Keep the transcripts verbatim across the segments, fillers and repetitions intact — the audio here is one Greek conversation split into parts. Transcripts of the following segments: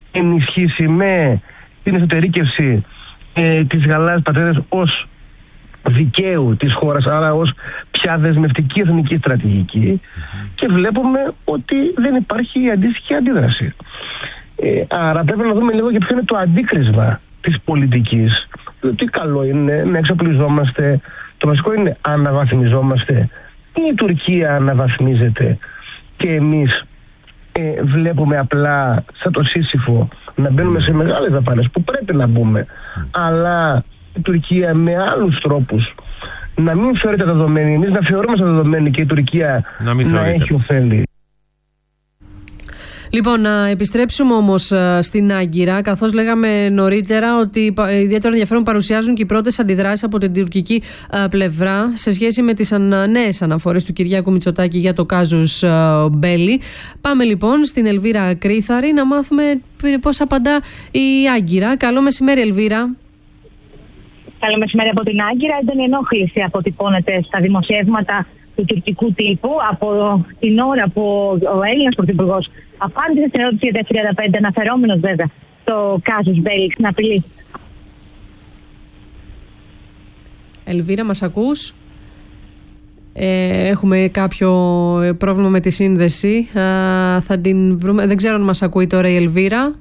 ενισχύσει με την εσωτερήκευση ε, της γαλάζιας πατρίδας ως δικαίου της χώρας, άρα ως πια δεσμευτική εθνική στρατηγική, mm-hmm. και βλέπουμε ότι δεν υπάρχει αντίστοιχη αντίδραση. Ε, άρα πρέπει να δούμε λίγο και ποιο είναι το αντίκρισμα της πολιτικής. Τι καλό είναι να εξοπλιζόμαστε, το βασικό είναι αναβαθμιζόμαστε, ή η Τουρκία αναβαθμίζεται και εμείς ε, βλέπουμε απλά σαν το Σύσυφο να μπαίνουμε σε μεγάλες δαπάνες που πρέπει να μπούμε, αλλά η Τουρκία με άλλους τρόπους να μην θεωρείται δεδομένη, εμείς να θεωρούμε σαν δεδομένη και η Τουρκία να, να έχει ωφέλη. Λοιπόν, να επιστρέψουμε όμως στην Άγκυρα, καθώς λέγαμε νωρίτερα ότι ιδιαίτερο ενδιαφέρον παρουσιάζουν και οι πρώτες αντιδράσεις από την τουρκική πλευρά σε σχέση με τις νέες αναφορές του Κυριάκου Μητσοτάκη για το κάζους Μπέλι. Πάμε λοιπόν στην Ελβίρα Κρίθαρη να μάθουμε πώς απαντά η Άγκυρα. Καλό μεσημέρι, Ελβίρα. Καλό μεσημέρι από την Άγκυρα. Έντονη ενόχληση αποτυπώνεται στα δημοσιεύματα του τουρκικού τύπου από την ώρα που ο Έλληνας πρωθυπουργός απάντησε στην ερώτηση για τα εφ τριάντα πέντε, αναφερόμενος βέβαια στο κάζους Μπέλι, στην απειλή. Ελβίρα, μας ακούς? Ε, έχουμε κάποιο πρόβλημα με τη σύνδεση. Α, θα την βρούμε. Δεν ξέρω αν μας ακούει τώρα η Ελβίρα.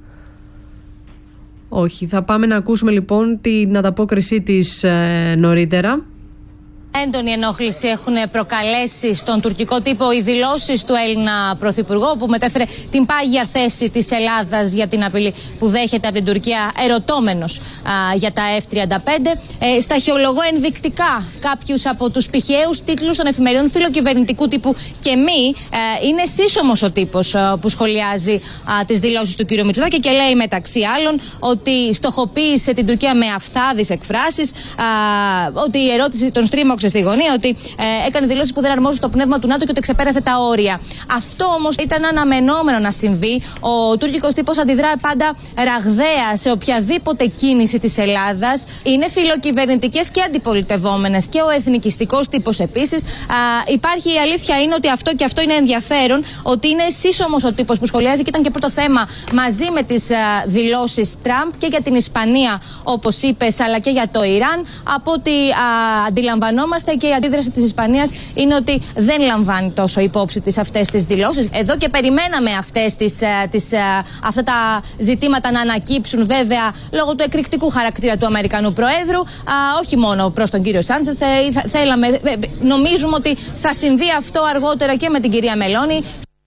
Όχι. Θα πάμε να ακούσουμε λοιπόν την ανταπόκρισή της ε, νωρίτερα. Έντονη ενόχληση έχουν προκαλέσει στον τουρκικό τύπο οι δηλώσεις του Έλληνα πρωθυπουργού, που μετέφερε την πάγια θέση της Ελλάδας για την απειλή που δέχεται από την Τουρκία, ερωτώμενος α, για τα εφ τριάντα πέντε. Ε, σταχυολογώ ενδεικτικά κάποιους από τους πηχαίους τίτλους των εφημερίδων φιλοκυβερνητικού τύπου και μη. Ε, είναι σύσσωμος ο τύπος α, που σχολιάζει α, τις δηλώσεις του κ. Μητσοτάκη και λέει μεταξύ άλλων ότι στοχοποίησε την Τουρκία με αυθάδεις εκφράσεις, α, ότι η ερώτηση τον στρίμωξε στη γωνία, ότι ε, έκανε δηλώσεις που δεν αρμόζουν στο πνεύμα του ΝΑΤΟ και ότι ξεπέρασε τα όρια. Αυτό όμως ήταν αναμενόμενο να συμβεί. Ο τουρκικός τύπος αντιδρά πάντα ραγδαία σε οποιαδήποτε κίνηση της Ελλάδας. Είναι φιλοκυβερνητικές και αντιπολιτευόμενες και ο εθνικιστικός τύπος επίσης. Α, υπάρχει, η αλήθεια είναι ότι αυτό και αυτό είναι ενδιαφέρον, ότι είναι σύσσωμος ο τύπος που σχολιάζει και ήταν και πρώτο θέμα μαζί με τις δηλώσεις Τραμπ και για την Ισπανία, όπως είπες, αλλά και για το Ιράν. Από ό,τι αντιλαμβανόμαστε, και η αντίδραση της Ισπανίας είναι ότι δεν λαμβάνει τόσο υπόψη της αυτές τις δηλώσεις. Εδώ και περιμέναμε αυτές τις, τις, αυτά τα ζητήματα να ανακύψουν, βέβαια λόγω του εκρηκτικού χαρακτήρα του Αμερικανού Προέδρου, α, όχι μόνο προς τον κύριο Σάντσες. Θέλαμε, νομίζουμε ότι θα συμβεί αυτό αργότερα και με την κυρία Μελώνη.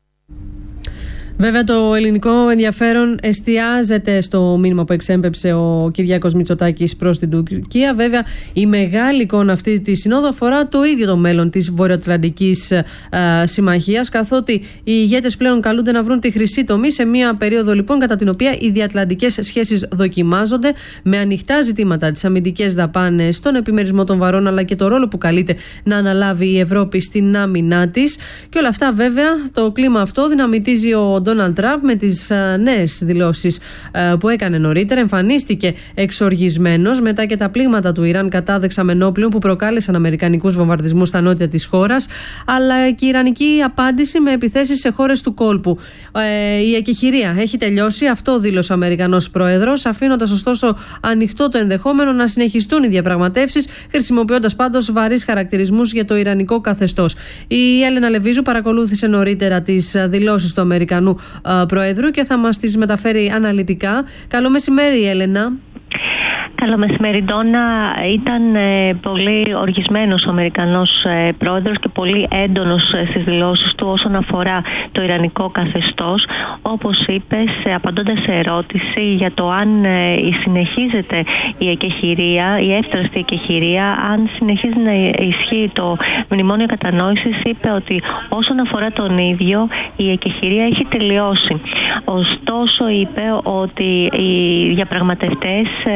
Βέβαια, το ελληνικό ενδιαφέρον εστιάζεται στο μήνυμα που εξέμπεψε ο Κυριάκος Μητσοτάκης προς την Τουρκία. Βέβαια, η μεγάλη εικόνα αυτή τη συνόδου αφορά το ίδιο το μέλλον της Βορειοατλαντικής Συμμαχίας, καθότι οι ηγέτες πλέον καλούνται να βρουν τη χρυσή τομή σε μια περίοδο λοιπόν κατά την οποία οι διατλαντικές σχέσεις δοκιμάζονται με ανοιχτά ζητήματα, τις αμυντικές δαπάνες, τον επιμερισμό των βαρών, αλλά και το ρόλο που καλείται να αναλάβει η Ευρώπη στην άμυνά της. Και όλα αυτά, βέβαια, το κλίμα αυτό δυναμητίζει ο Ντόναλντ Τραμπ με τις uh, νέες δηλώσεις uh, που έκανε νωρίτερα. Εμφανίστηκε εξοργισμένος μετά και τα πλήγματα του Ιράν κατά δεξαμενόπλων που προκάλεσαν αμερικανικούς βομβαρδισμούς στα νότια της χώρας, αλλά και η ιρανική απάντηση με επιθέσεις σε χώρες του κόλπου. Uh, η εκεχηρία έχει τελειώσει, αυτό δήλωσε ο Αμερικανός Πρόεδρος, αφήνοντας ωστόσο ανοιχτό το ενδεχόμενο να συνεχιστούν οι διαπραγματεύσεις, χρησιμοποιώντας πάντως βαρύς χαρακτηρισμούς για το ιρανικό καθεστώς. Η Έλενα Λεβίζου παρακολούθησε νωρίτερα τις δηλώσεις του Αμερικανού Προέδρου και θα μας τις μεταφέρει αναλυτικά. Καλό μεσημέρι, Έλενα. Καλό μεσημέρι, Ντόνα. Ήταν ε, πολύ οργισμένος ο Αμερικανός ε, πρόεδρος και πολύ έντονος ε, στις δηλώσεις του όσον αφορά το ιρανικό καθεστώς. Όπως είπες, ε, απαντώντας σε ερώτηση για το αν ε, συνεχίζεται η εκεχηρία, η εύθραστη εκεχηρία, αν συνεχίζει να ισχύει το μνημόνιο κατανόησης, είπε ότι όσον αφορά τον ίδιο, η εκεχηρία έχει τελειώσει. Ωστόσο, είπε ότι οι διαπραγματευτές ε, το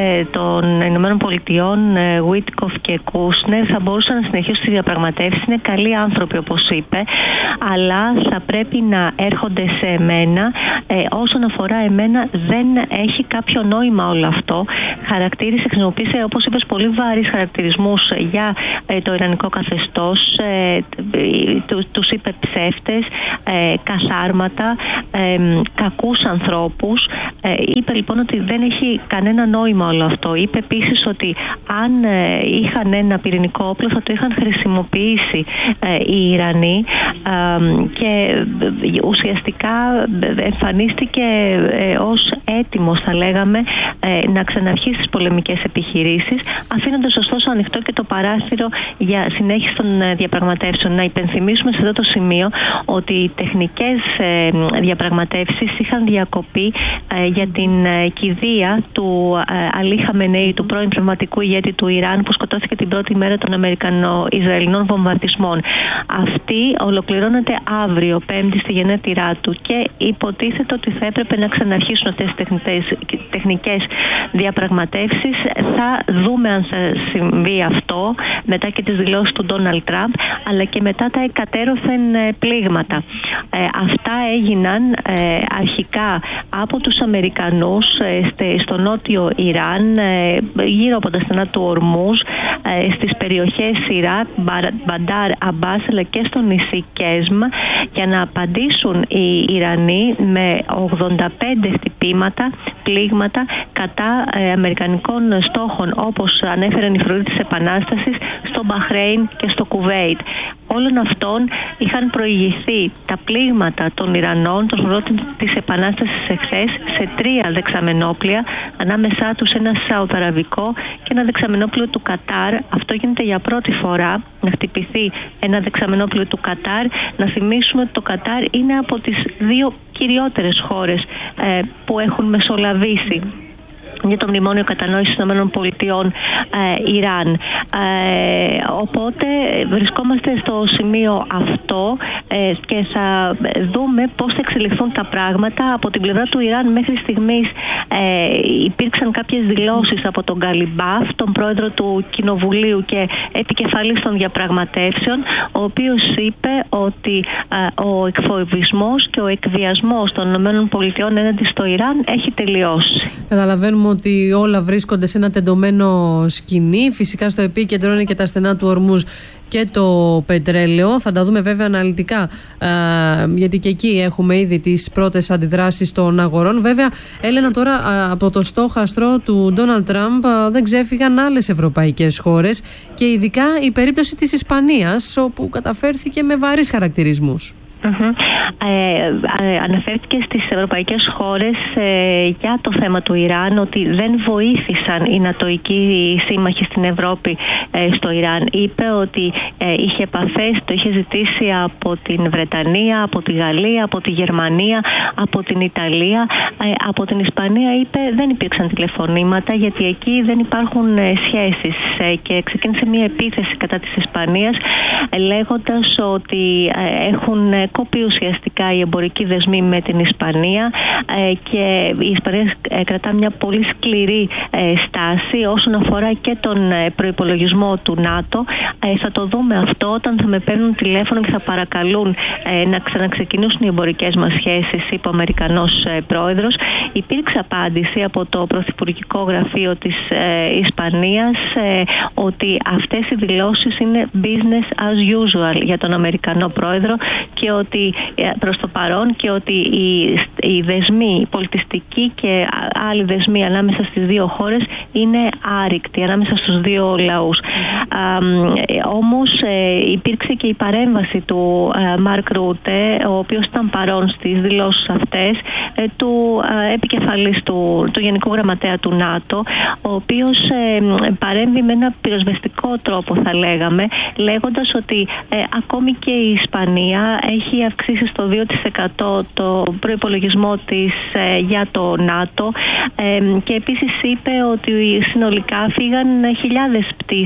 των Ηνωμένων Πολιτειών, Βίτκοφ και Κούσνερ, θα μπορούσαν να συνεχίσουν τις διαπραγματεύσεις. Είναι καλοί άνθρωποι, όπως είπε, αλλά θα πρέπει να έρχονται σε εμένα. Ε, όσον αφορά εμένα, δεν έχει κάποιο νόημα όλο αυτό. Χαρακτήρισε, χρησιμοποίησε, όπως είπες, πολύ βαρύς χαρακτηρισμούς για ε, το ιρανικό καθεστώς. Ε, του, τους είπε ψεύτες, ε, καθάρματα, ε, κακούς ανθρώπους. Ε, είπε λοιπόν ότι δεν έχει κανένα νόημα όλο αυτό. Είπε επίσης ότι αν ε, είχαν ένα πυρηνικό όπλο θα το είχαν χρησιμοποιήσει ε, οι Ιρανοί, ε, και ουσιαστικά εμφανίστηκε ε, ως έτοιμος, θα λέγαμε, ε, να ξαναρχίσει τις πολεμικές επιχειρήσεις, αφήνοντας ωστόσο ανοιχτό και το παράθυρο για συνέχιση των ε, διαπραγματεύσεων. Να υπενθυμίσουμε σε αυτό το σημείο ότι οι τεχνικές ε, διαπραγματεύσεις είχαν διακοπεί ε, για την ε, κηδεία του ε, Αλή Χαμενέη, του πρώην πνευματικού ηγέτη του Ιράν, που σκοτώθηκε την πρώτη μέρα των Αμερικανο-Ισραηλινών βομβαρδισμών. Αυτή ολοκληρώνεται αύριο, Πέμπτη, στη γενέτειρά του, και υποτίθεται ότι θα έπρεπε να ξαναρχίσουν αυτές τις τεχνικές διαπραγματεύσεις. Θα δούμε αν θα συμβεί αυτό μετά και τις δηλώσεις του Ντόναλντ Τραμπ, αλλά και μετά τα εκατέρωθεν πλήγματα. Ε, αυτά έγιναν ε, αρχικά από τους Αμερικανούς ε, στο νότιο Ιράν, ε, γύρω από τα στενά του Ορμούζ, ε, στις περιοχές Ιράκ, Μπαντάρ Αμπάς, αλλά και στο νησί Κέσμ, για να απαντήσουν οι Ιρανοί με ογδόντα πέντε χτυπήματα, πλήγματα κατά ε, αμερικανικών στόχων, όπως ανέφεραν οι φρουροί της Επανάστασης στο Μπαχρέιν και στο Κουβέιτ. Όλων αυτών είχαν προηγηθεί τα πλήγματα των Ιρανών, των φρουρών της Επανάστασης εχθές, σε τρία δεξαμενόπλια, ανάμεσά τους ένα σαουδαραβικό και ένα δεξαμενόπλιο του Κατάρ. Αυτό γίνεται για πρώτη φορά, να χτυπηθεί ένα δεξαμενόπλιο του Κατάρ. Να θυμίσουμε ότι το Κατάρ είναι από τις δύο κυριότερες χώρες ε, που έχουν μεσολαβήσει για το Μνημόνιο Κατανόησης των ΗΠΑ ε, Ιράν. Ε, οπότε βρισκόμαστε στο σημείο αυτό ε, και θα δούμε πώς θα εξελιχθούν τα πράγματα. Από την πλευρά του Ιράν μέχρι στιγμής ε, υπήρξαν κάποιες δηλώσεις από τον Γκαλιμπάφ, τον πρόεδρο του Κοινοβουλίου και επικεφαλής των διαπραγματεύσεων, ο οποίος είπε ότι ε, ο εκφοβισμός και ο εκβιασμός των ΗΠΑ έναντι στο Ιράν έχει τελειώσει. Καταλαβαίνουμε ότι όλα βρίσκονται σε ένα τεντωμένο σκηνή. Φυσικά στο επίκεντρο είναι και τα στενά του Ορμούζ και το πετρέλαιο. Θα τα δούμε βέβαια αναλυτικά, γιατί και εκεί έχουμε ήδη τις πρώτες αντιδράσεις των αγορών. Βέβαια, Έλενα, τώρα από το στόχαστρο του Ντόναλντ Τραμπ δεν ξέφυγαν άλλες ευρωπαϊκές χώρες, και ειδικά η περίπτωση της Ισπανίας, όπου καταφέρθηκε με βαρύς χαρακτηρισμούς. Mm-hmm. Ε, ε, αναφέρθηκε στις ευρωπαϊκές χώρες ε, για το θέμα του Ιράν, ότι δεν βοήθησαν οι νατοικοί σύμμαχοι στην Ευρώπη ε, στο Ιράν. Είπε ότι ε, είχε επαφές, το είχε ζητήσει από την Βρετανία, από τη Γαλλία, από τη Γερμανία, από την Ιταλία. Ε, από την Ισπανία, είπε, δεν υπήρξαν τηλεφωνήματα, γιατί εκεί δεν υπάρχουν ε, σχέσεις, ε, και ξεκίνησε μια επίθεση κατά της Ισπανίας, ε, λέγοντας ότι ε, έχουν κόπει ουσιαστικά οι εμπορικοί δεσμοί με την Ισπανία, ε, και η Ισπανία ε, κρατά μια πολύ σκληρή ε, στάση όσον αφορά και τον ε, προϋπολογισμό του ΝΑΤΟ. Ε, θα το δούμε αυτό όταν θα με παίρνουν τηλέφωνο και θα παρακαλούν ε, να ξαναξεκινήσουν οι εμπορικές μας σχέσεις, είπε ο Αμερικανός ε, πρόεδρος. Υπήρξε απάντηση από το Πρωθυπουργικό Γραφείο της ε, Ισπανίας ε, ότι αυτές οι δηλώσεις είναι business as usual για τον Αμερικανό πρόεδρο, και ότι προς το παρόν, και ότι οι, οι δεσμοί, οι πολιτιστικοί και άλλοι δεσμοί ανάμεσα στις δύο χώρες είναι άρρηκτοι, ανάμεσα στους δύο λαούς. Α, όμως ε, υπήρξε και η παρέμβαση του ε, Μάρκ Ρούτε, ο οποίος ήταν παρόν στις δηλώσεις αυτές, ε, του ε, επικεφαλής του, του Γενικού Γραμματέα του ΝΑΤΟ, ο οποίος ε, παρέμβει με ένα πυροσβεστικό τρόπο, θα λέγαμε, λέγοντας ότι ε, ακόμη και η Ισπανία έχει αυξήσει στο δύο τοις εκατό το προϋπολογισμό της ε, για το ΝΑΤΟ, ε, και επίσης είπε ότι συνολικά φύγαν χιλιάδες πτήσεις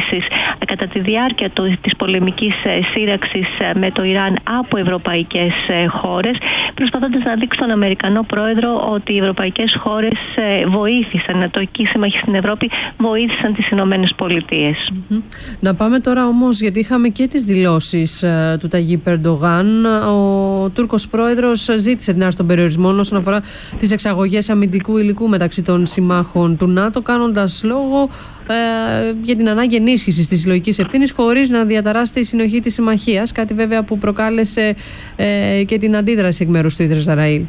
κατά τη διάρκεια της πολεμικής σύραξης με το Ιράν από ευρωπαϊκές χώρες, προσπαθώντας να δείξει στον Αμερικανό πρόεδρο ότι οι ευρωπαϊκές χώρες βοήθησαν, οι νατοικοί σύμμαχοι στην Ευρώπη βοήθησαν τις Ηνωμένες Πολιτείες. Mm-hmm. Να πάμε τώρα όμως, γιατί είχαμε και τις δηλώσεις uh, του Ταγίπ Ερντογάν. Ο Τούρκος πρόεδρος ζήτησε την άρση των περιορισμών όσον αφορά τις εξαγωγές αμυντικού υλικού μεταξύ των συμμάχων του ΝΑΤΟ, κάνοντας λόγο uh, για την ανάγκη ενίσχυσης της συλλογικής ευθύνης χωρίς να διαταράσει τη συνοχή της συμμαχίας, κάτι βέβαια που προκάλεσε uh, και την αντίδραση εκ μέρους του Ισραήλ.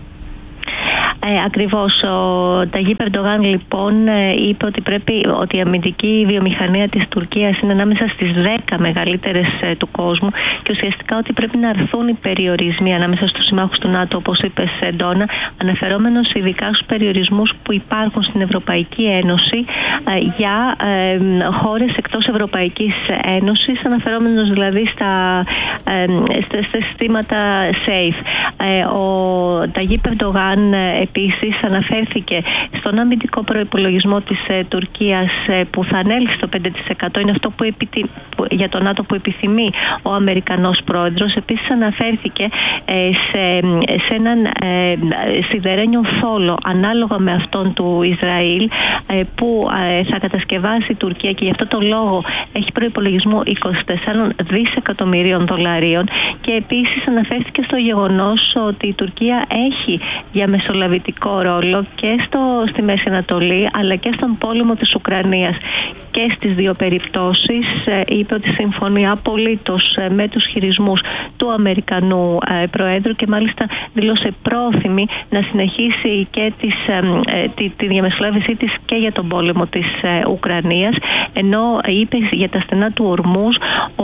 Ε, ακριβώς. Ο Ταγίπ Ερντογάν λοιπόν είπε ότι, πρέπει, ότι η αμυντική βιομηχανία της Τουρκίας είναι ανάμεσα στις δέκα μεγαλύτερες ε, του κόσμου και ουσιαστικά ότι πρέπει να αρθούν οι περιορισμοί ανάμεσα στους συμμάχους του ΝΑΤΟ, όπως είπες, Ντόνα, αναφερόμενος ειδικά στους περιορισμούς που υπάρχουν στην Ευρωπαϊκή Ένωση ε, για ε, χώρες εκτός Ευρωπαϊκής Ένωσης, αναφερόμενος δηλαδή στα, ε, στα, στα συστήματα SAFE. Ε, ο Ταγίπ Ερντογάν ε, επίσης αναφέρθηκε στον αμυντικό προϋπολογισμό της ε, Τουρκίας ε, που θα ανέλθει στο πέντε τοις εκατό, είναι αυτό που επιτι... που, για το ΝΑΤΟ που επιθυμεί ο Αμερικανός πρόεδρος. Επίσης αναφέρθηκε ε, σε, σε έναν ε, σιδερένιο θόλο ανάλογα με αυτόν του Ισραήλ ε, που ε, θα κατασκευάσει η Τουρκία και γι' αυτό το λόγο έχει προϋπολογισμό είκοσι τέσσερα δισεκατομμυρίων δολαρίων, και επίσης αναφέρθηκε στο γεγονός ότι η Τουρκία έχει διαμεσολαβητικό ρόλο και στο, στη Μέση Ανατολή αλλά και στον πόλεμο της Ουκρανίας. Και στις δύο περιπτώσεις ε, είπε ότι συμφωνεί απολύτως ε, με τους χειρισμούς του Αμερικανού ε, Προέδρου και μάλιστα δήλωσε πρόθυμη να συνεχίσει και τις, ε, τη, τη διαμεσολάβησή της και για τον πόλεμο της ε, Ουκρανίας, ενώ είπε για τα στενά του Ορμούζ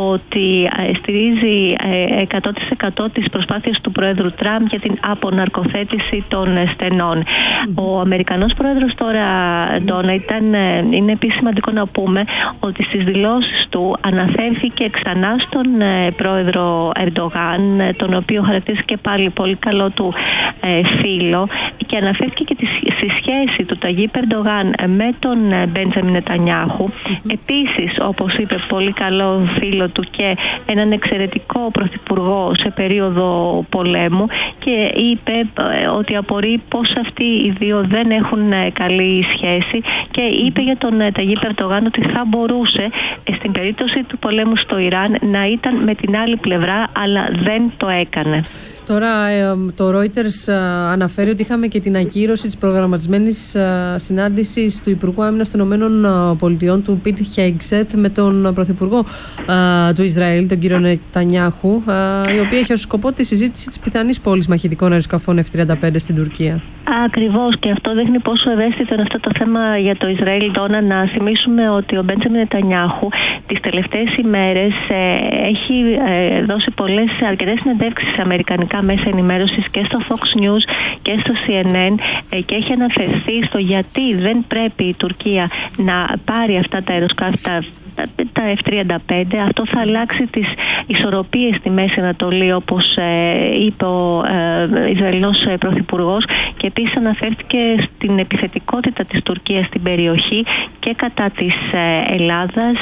ότι ε, στηρίζει ε, εκατό τοις εκατό τις προσπάθειες του Προέδρου Τραμπ για την αποναρκοθέτηση των ε, στενών. Mm-hmm. Ο Αμερικανός Πρόεδρος τώρα, Ντόνα, ήταν, ε, είναι επίσης σημαντικό να πούμε ότι στις δηλώσεις του αναφέρθηκε ξανά στον ε, πρόεδρο Ερντογάν, ε, τον οποίο χαρακτήρισε πάλι πολύ καλό του ε, φίλο, και αναφέρθηκε και τη, στη σχέση του Ταγίπ Ερντογάν με τον ε, Μπέντζαμιν Νετανιάχου. Mm-hmm. Επίσης, όπως είπε, πολύ καλό φίλο του και έναν εξαιρετικό πρωθυπουργό σε περίοδο πολέμου, και είπε ε, ότι απορεί πως αυτοί οι δύο δεν έχουν ε, καλή σχέση, και είπε για τον ε, Ταγίπ Ερντογάν ότι θα μπορούσε ε, στην περίπτωση του πολέμου στο Ιράν να ήταν με την άλλη πλευρά, αλλά δεν το έκανε. Τώρα το Reuters αναφέρει ότι είχαμε και την ακύρωση της προγραμματισμένης συνάντησης του Υπουργού Άμυνας των ΗΠΑ, του Πιτ Χέγκσετ, με τον Πρωθυπουργό του Ισραήλ, τον κύριο Νετανιάχου, η οποία έχει ως σκοπό τη συζήτηση της πιθανής πώλησης μαχητικών αεροσκαφών εφ τριάντα πέντε στην Τουρκία. Ακριβώς, και αυτό δείχνει πόσο ευαίσθητο είναι αυτό το θέμα για το Ισραήλ. Ντόνα, να θυμίσουμε ότι ο Μπέντζαμιν Νετανιάχου τις τελευταίες ημέρες ε, έχει ε, δώσει πολλές, αρκετές συνεντεύξεις σε αμερικανικά μέσα ενημέρωσης και στο Fox News και στο σι εν εν ε, και έχει αναφερθεί στο γιατί δεν πρέπει η Τουρκία να πάρει αυτά τα αεροσκάφη, τα τα εφ τριάντα πέντε. Αυτό θα αλλάξει τις ισορροπίες στη Μέση Ανατολή, όπως ε, είπε ο ε, Ισραηλινός ε, Πρωθυπουργός, και επίσης αναφέρθηκε στην επιθετικότητα της Τουρκίας στην περιοχή και κατά της ε, Ελλάδας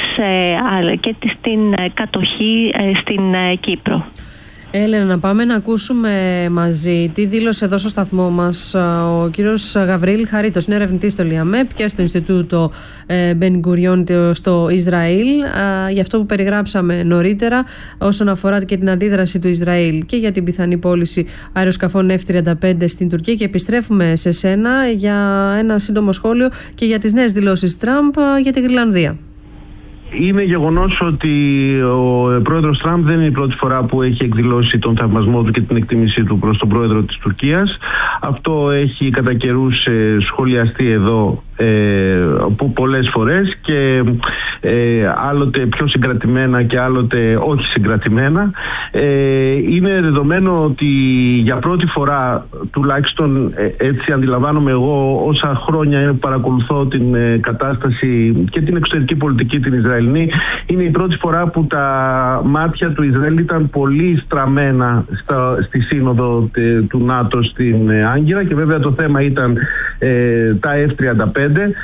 ε, και στην ε, κατοχή ε, στην ε, Κύπρο. Έλενα, να πάμε να ακούσουμε μαζί τι δήλωσε εδώ στο σταθμό μας ο κύριος Γαβρίλ Χαρίτος. Είναι ερευνητής στο ΛΙΑΜΕΠ και στο Ινστιτούτο Μπεν Γκουριόν στο Ισραήλ, για αυτό που περιγράψαμε νωρίτερα όσον αφορά και την αντίδραση του Ισραήλ και για την πιθανή πώληση αεροσκαφών εφ τριάντα πέντε στην Τουρκία. Και επιστρέφουμε σε σένα για ένα σύντομο σχόλιο και για τις νέες δηλώσεις Τραμπ για τη Γροιλανδία. Είναι γεγονός ότι ο πρόεδρος Τραμπ δεν είναι η πρώτη φορά που έχει εκδηλώσει τον θαυμασμό του και την εκτίμησή του προς τον πρόεδρο της Τουρκίας. Αυτό έχει κατά καιρούς σχολιαστεί εδώ ε, που πολλές φορές και ε, άλλοτε πιο συγκρατημένα και άλλοτε όχι συγκρατημένα. Ε, είναι δεδομένο ότι για πρώτη φορά, τουλάχιστον ε, έτσι αντιλαμβάνομαι εγώ, όσα χρόνια παρακολουθώ την ε, κατάσταση και την εξωτερική πολιτική την Ισραηλινή, είναι η πρώτη φορά που τα μάτια του Ισραήλ ήταν πολύ στραμμένα στα, στη σύνοδο τε, του ΝΑΤΟ στην ε, Άγκυρα, και βέβαια το θέμα ήταν ε, τα εφ τριάντα πέντε.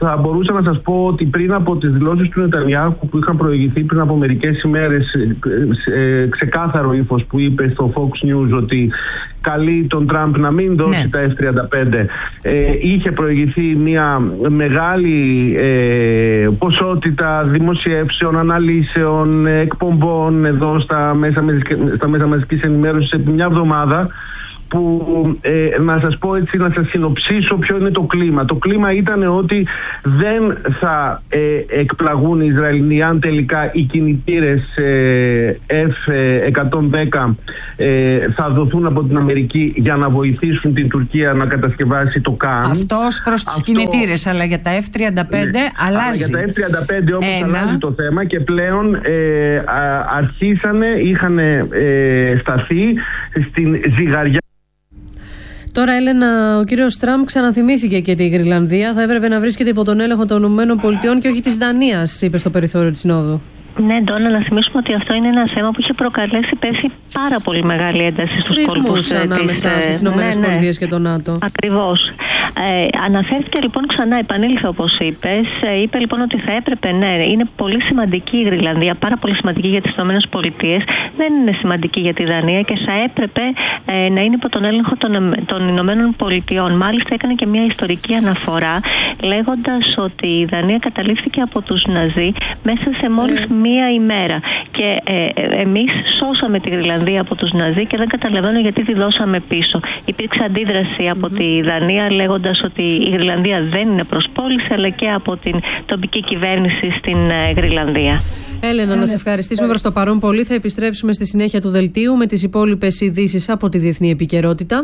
θα μπορούσα να σας πω ότι πριν από τις δηλώσεις του Νετανιάχου που είχαν προηγηθεί πριν από μερικές ημέρες, ε, ξεκάθαρο ύφος που είπε στο Fox News ότι καλεί τον Τραμπ να μην δώσει ναι. τα εφ τριάντα πέντε, ε, είχε προηγηθεί μια μεγάλη ε, ποσότητα δημοσιεύσεων, αναλύσεων, εκπομπών εδώ στα μέσα, στα μέσα μαζικής ενημέρωσης επί μια εβδομάδα, που ε, να σας πω έτσι, να σας συνοψίσω ποιο είναι το κλίμα. Το κλίμα ήταν ότι δεν θα ε, εκπλαγούν οι Ισραηλινοί αν τελικά οι κινητήρες ε, εφ εκατόν δέκα ε, θα δοθούν από την Αμερική για να βοηθήσουν την Τουρκία να κατασκευάσει το ΚΑΝ. Αυτός προς τους Αυτό... κινητήρες, αλλά για τα εφ τριάντα πέντε ναι. αλλάζει. Αλλά για τα εφ τριάντα πέντε όμως Ένα... αλλάζει το θέμα και πλέον ε, α, αρχίσανε, είχαν ε, σταθεί στην ζυγαριά. Τώρα, Έλενα, ο κύριος Τραμπ ξαναθυμήθηκε και τη Γρυλανδία. Θα έπρεπε να βρίσκεται υπό τον έλεγχο των ΗΠΑ και όχι της Δανίας, είπε στο περιθώριο της Συνόδου. Ναι, Ντόνα, να θυμίσουμε ότι αυτό είναι ένα θέμα που είχε προκαλέσει πέρσι πάρα πολύ μεγάλη ένταση στους κόλπους ανάμεσα της, στις ΗΠΑ ναι, ναι, και το ΝΑΤΟ. Ακριβώς. Ε, αναφέρθηκε λοιπόν ξανά, επανήλθε όπως είπες. Ε, είπε λοιπόν ότι θα έπρεπε, ναι, είναι πολύ σημαντική η Γρυλανδία, πάρα πολύ σημαντική για τις ΗΠΑ, δεν είναι σημαντική για τη Δανία και θα έπρεπε ε, να είναι υπό τον έλεγχο των, των ΗΠΑ. Μάλιστα έκανε και μια ιστορική αναφορά λέγοντας ότι η Δανία καταλήφθηκε από τους Ναζί μέσα σε μόλις mm. μία ημέρα. Και ε, ε, εμείς σώσαμε τη Γρυλανδία από τους Ναζί και δεν καταλαβαίνω γιατί τη δώσαμε πίσω. Υπήρξε αντίδραση από mm-hmm. τη Δανία λέγοντας ότι η Γρυλανδία δεν είναι προσπόληση, αλλά και από την τοπική κυβέρνηση στην ε, Γρυλανδία. Έλενα, να σε ευχαριστήσουμε προς το παρόν πολύ. Θα επιστρέψουμε στη συνέχεια του δελτίου με τις υπόλοιπες ειδήσεις από τη διεθνή επικαιρότητα.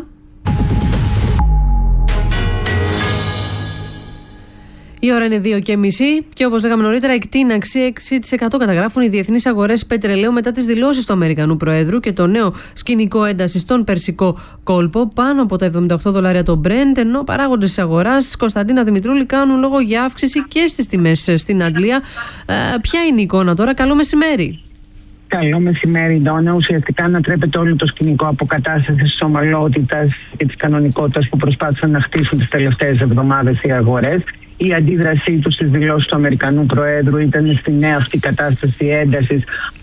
Η ώρα είναι δύο και μισή και όπως λέγαμε νωρίτερα, εκτείναξη έξι τοις εκατό καταγράφουν οι διεθνείς αγορές πετρελαίου μετά τις δηλώσεις του Αμερικανού Προέδρου και το νέο σκηνικό έντασης στον Περσικό κόλπο, πάνω από τα εβδομήντα οκτώ δολάρια το Brent, ενώ παράγοντες της αγοράς, Κωνσταντίνα Δημητρούλη, κάνουν λόγο για αύξηση και στις τιμές στην Αγγλία. Ε, ποια είναι η εικόνα τώρα? Καλό μεσημέρι. Καλό μεσημέρι, Ντόνα. Ουσιαστικά ανατρέπεται όλο το σκηνικό αποκατάστασης της ομαλότητας και της κανονικότητας που προσπάθησαν να χτίσουν τις τελευταίες εβδομάδες οι αγορές. Η αντίδρασή του στις δηλώσεις του Αμερικανού Προέδρου ήταν στη νέα αυτή κατάσταση έντασης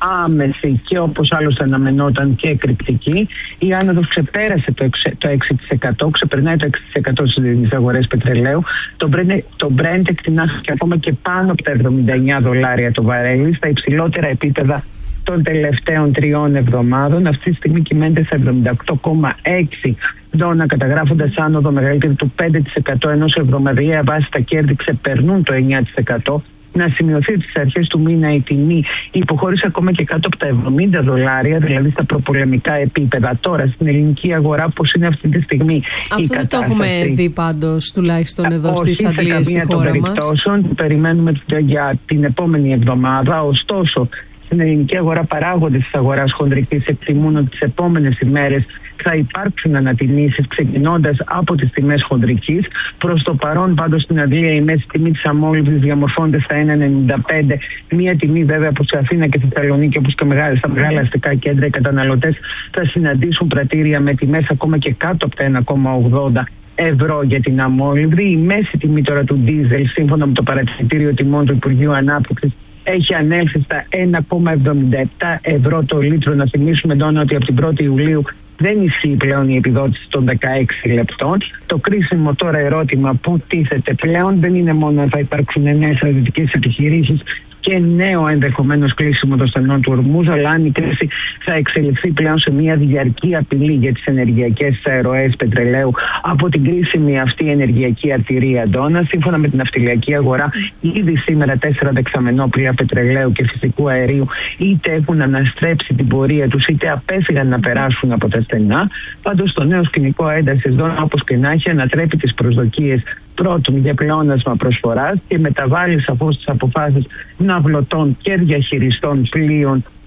άμεση και όπως άλλωστε αναμενόταν και εκρηκτική. Η άνοδος ξεπέρασε το έξι τοις εκατό, ξεπερνάει το έξι τοις εκατό στις αγορές πετρελαίου. Το Brent, το Brent εκτινάχθηκε ακόμα και πάνω από τα εβδομήντα εννιά δολάρια το βαρέλι, στα υψηλότερα επίπεδα των τελευταίων τριών εβδομάδων. Αυτή τη στιγμή κυμαίνεται στα εβδομήντα οκτώ κόμμα έξι δόνα, καταγράφοντας άνοδο μεγαλύτερη του πέντε τοις εκατό, ενώ σε εβδομαδιαία βάση τα κέρδη ξεπερνούν το εννιά τοις εκατό. Να σημειωθεί ότι στις αρχές του μήνα η τιμή υποχώρησε ακόμα και κάτω από τα εβδομήντα δολάρια, δηλαδή στα προπολεμικά επίπεδα. Τώρα στην ελληνική αγορά πώς είναι αυτή τη στιγμή αυτό η κατάσταση? Αυτό δεν το έχουμε δει πάντως, τουλάχιστον εδώ όχι, στις Αγγλίες, στη χώρα μας. Περιπτώσεων, περιμένουμε για την επόμενη εβδομάδα. Ωστόσο, στην ελληνική αγορά, παράγοντες της αγοράς χονδρικής εκτιμούν ότι τις επόμενες ημέρες θα υπάρξουν ανατιμήσεις ξεκινώντας από τις τιμές χονδρικής. Προς το παρόν, πάντως στην Αγγλία, η μέση τιμή της αμόλυβδης διαμορφώνεται στα ένα κόμμα ενενήντα πέντε. Μία τιμή βέβαια που σε Αθήνα και στη Θεσσαλονίκη, όπως και στα μεγάλα αστικά κέντρα, οι καταναλωτές θα συναντήσουν πρατήρια με τιμές ακόμα και κάτω από τα ένα κόμμα ογδόντα ευρώ για την αμόλυβδη. Η μέση τιμή τώρα του ντίζελ, σύμφωνα με το παρατηρητήριο τιμών του Υπουργείου Ανάπτυξης, έχει ανέλθει στα ένα κόμμα εβδομήντα επτά ευρώ το λίτρο. Να θυμίσουμε τώρα ότι από την πρώτη Ιουλίου δεν ισχύει πλέον η επιδότηση των δεκαέξι λεπτών. Το κρίσιμο τώρα ερώτημα που τίθεται πλέον δεν είναι μόνο αν θα υπάρξουν νέες στρατιωτικές επιχειρήσεις και νέο ενδεχομένως κλείσιμο των στενών του Ορμούζ, αλλά αν η κρίση θα εξελιχθεί πλέον σε μια διαρκή απειλή για τις ενεργειακές ροές πετρελαίου από την κρίσιμη αυτή ενεργειακή αρτηρία, Ντόνα. Σύμφωνα με την ναυτιλιακή αγορά, ήδη σήμερα τέσσερα δεξαμενόπλοια πετρελαίου και φυσικού αερίου είτε έχουν αναστρέψει την πορεία τους, είτε απέφυγαν να περάσουν από τα στενά. Πάντως, το νέο σκηνικό έντασης, Ντόνα, όπως και να έχει, ανατρέπει τις προσδοκίες πρώτον για πλεόνασμα προσφοράς και μεταβάλλει σαφώς τις αποφάσεις ναυλωτών και διαχειριστών πλοίων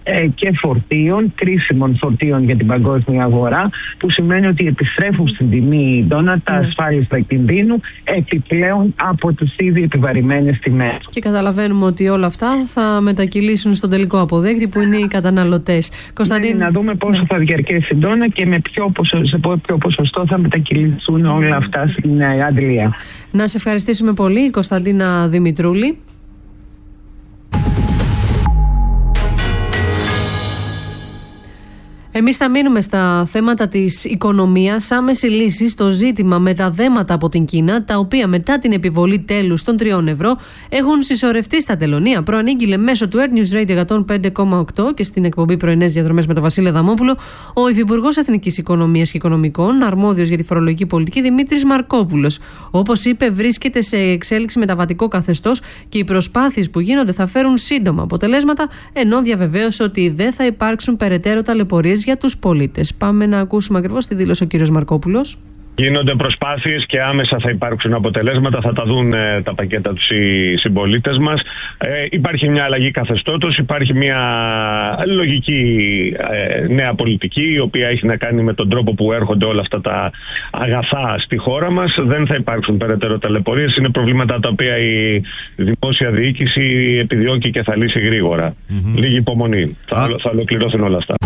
ε, και φορτίων, κρίσιμων φορτίων για την παγκόσμια αγορά, που σημαίνει ότι επιστρέφουν στην τιμή ντόνα τα ασφάλιστα κινδύνου επιπλέον από τις ήδη επιβαρημένες τιμές. Και καταλαβαίνουμε ότι όλα αυτά θα μετακυλήσουν στον τελικό αποδέκτη που είναι οι καταναλωτές. Κωνσταντίν... Ναι, να δούμε πόσο ναι. θα διαρκέσει η ντόνα και με ποιο ποσο, σε ποιο ποσοστό θα μετακυλήσουν όλα αυτά στην Αγγλία. Να σε ευχαριστήσουμε πολύ, Κωνσταντίνα Δημητρούλη. Εμείς θα μείνουμε στα θέματα της οικονομίας. Άμεση λύση στο ζήτημα με τα δέματα από την Κίνα, τα οποία μετά την επιβολή τέλους των τριών ευρώ έχουν συσσωρευτεί στα τελωνεία. Προανήγγειλε μέσω του Air News Radio εκατόν πέντε κόμμα οκτώ και στην εκπομπή Πρωινές Διαδρομές με τον Βασίλη Αδαμόπουλο ο Υφυπουργός Εθνικής Οικονομίας και Οικονομικών, αρμόδιος για τη φορολογική πολιτική, Δημήτρης Μαρκόπουλος. Όπως είπε, βρίσκεται σε εξέλιξη μεταβατικό καθεστώς και οι προσπάθειες που γίνονται θα φέρουν σύντομα αποτελέσματα, ενώ διαβεβαίωσε ότι δεν θα υπάρξουν περαιτέρω ταλαιπωρίες για τους πολίτες. Πάμε να ακούσουμε ακριβώς τι δήλωσε ο κύριος Μαρκόπουλος. Γίνονται προσπάθειες και άμεσα θα υπάρξουν αποτελέσματα, θα τα δουν ε, τα πακέτα τους οι συμπολίτες μας. Ε, υπάρχει μια αλλαγή καθεστώτος, υπάρχει μια λογική ε, νέα πολιτική, η οποία έχει να κάνει με τον τρόπο που έρχονται όλα αυτά τα αγαθά στη χώρα μας. Δεν θα υπάρξουν περαιτέρω ταλαιπωρίες, είναι προβλήματα τα οποία η δημόσια διοίκηση επιδιώκει και θα λύσει γρήγορα. Mm-hmm. Λίγη υπομονή, θα, θα ολοκληρωθούν όλα αυτά.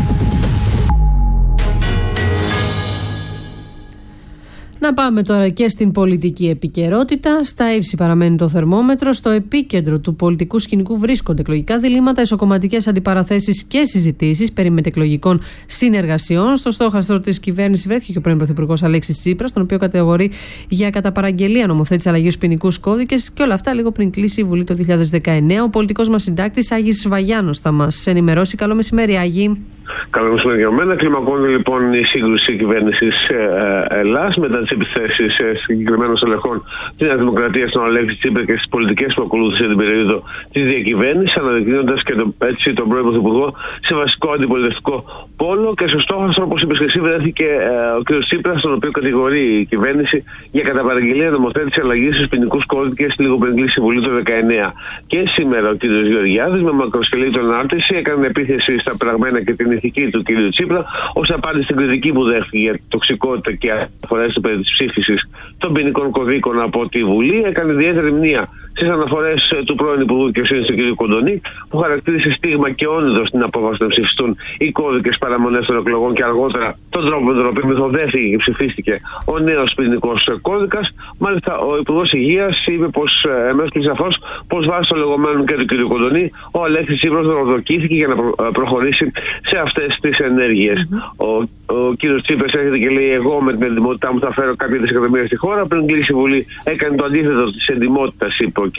Να πάμε τώρα και στην πολιτική επικαιρότητα. Στα ύψη παραμένει το θερμόμετρο. Στο επίκεντρο του πολιτικού σκηνικού βρίσκονται εκλογικά διλήμματα, ισοκομματικές αντιπαραθέσεις και συζητήσεις περί μετεκλογικών συνεργασιών. Στο στόχαστρο της κυβέρνησης βρέθηκε και ο πρώην Πρωθυπουργός Αλέξης Τσίπρας, τον οποίο κατηγορεί για κατά παραγγελία νομοθέτηση αλλαγής στους ποινικούς κώδικες, και όλα αυτά λίγο πριν κλείσει η Βουλή το δύο χιλιάδες δεκαεννέα. Ο πολιτικός μας συντάκτης Άγης Βαγιάνος θα μας ενημερώσει. Καλό μεσημέρι, Άγη. Καλό μεσημέρι για μένα. Κλιμακώνει λοιπόν η σύγκρουση κυβέρνησης ε, Ελλάς μετά τις επιθέσεις ε, συγκεκριμένων στελεχών της Νέας Δημοκρατίας στον Αλέξη Τσίπρα και στις πολιτικές που ακολούθησε την περίοδο της διακυβέρνησης, αναδεικνύοντας και το, έτσι τον πρώην Πρωθυπουργό σε βασικό αντιπολιτευτικό πόλο. Και στο στόχαστρο, όπως είπες και εσύ, βρέθηκε ε, ο κ. Τσίπρας, τον οποίο κατηγορεί η κυβέρνηση για κατά παραγγελία νομοθέτηση αλλαγής στους ποινικούς κώδικες λίγο πριν κλείσει η Βουλή το δεκαεννέα. Και σήμερα ο κ. Γεωργιάδης, με μακροσκελή τον ανάρτηση, έκανε επίθεση στα πραγμένα και την ηθική του κ. Τσίπρα, ως απάντηση στην κριτική που δέχτηκε για τοξικότητα και αφορές περί της ψήφισης των ποινικών κωδίκων από τη Βουλή. Έκανε ιδιαίτερη μνήα στις αναφορές του πρώην Υπουργού Δικαιοσύνης του κ. Κοντονή, που χαρακτήρισε στίγμα και όνειδο στην απόφαση να ψηφιστούν οι κώδικες παραμονές των εκλογών και αργότερα τον τρόπο με τον οποίο μεθοδεύτηκε και ψηφίστηκε ο νέος ποινικός κώδικας. Μάλιστα, ο Υπουργός Υγείας είπε πως, εμέσως και σαφώς, πως βάσει των λεγόμενων και του κ. Κοντονή, ο Αλέξης Τσίπρας δωροδοκήθηκε για να προ- προχωρήσει σε αυτές τις ενέργειες. Mm-hmm. Ο, ο κ. Τσίπρας έρχεται και λέει: εγώ με την εντιμότητά μου θα φέρω κάποια δισεκατομμύρια στη χώρα. Πριν κλείσει η Βουλή, έκανε το αντίθετο της εντιμότητας, είπε ο κ.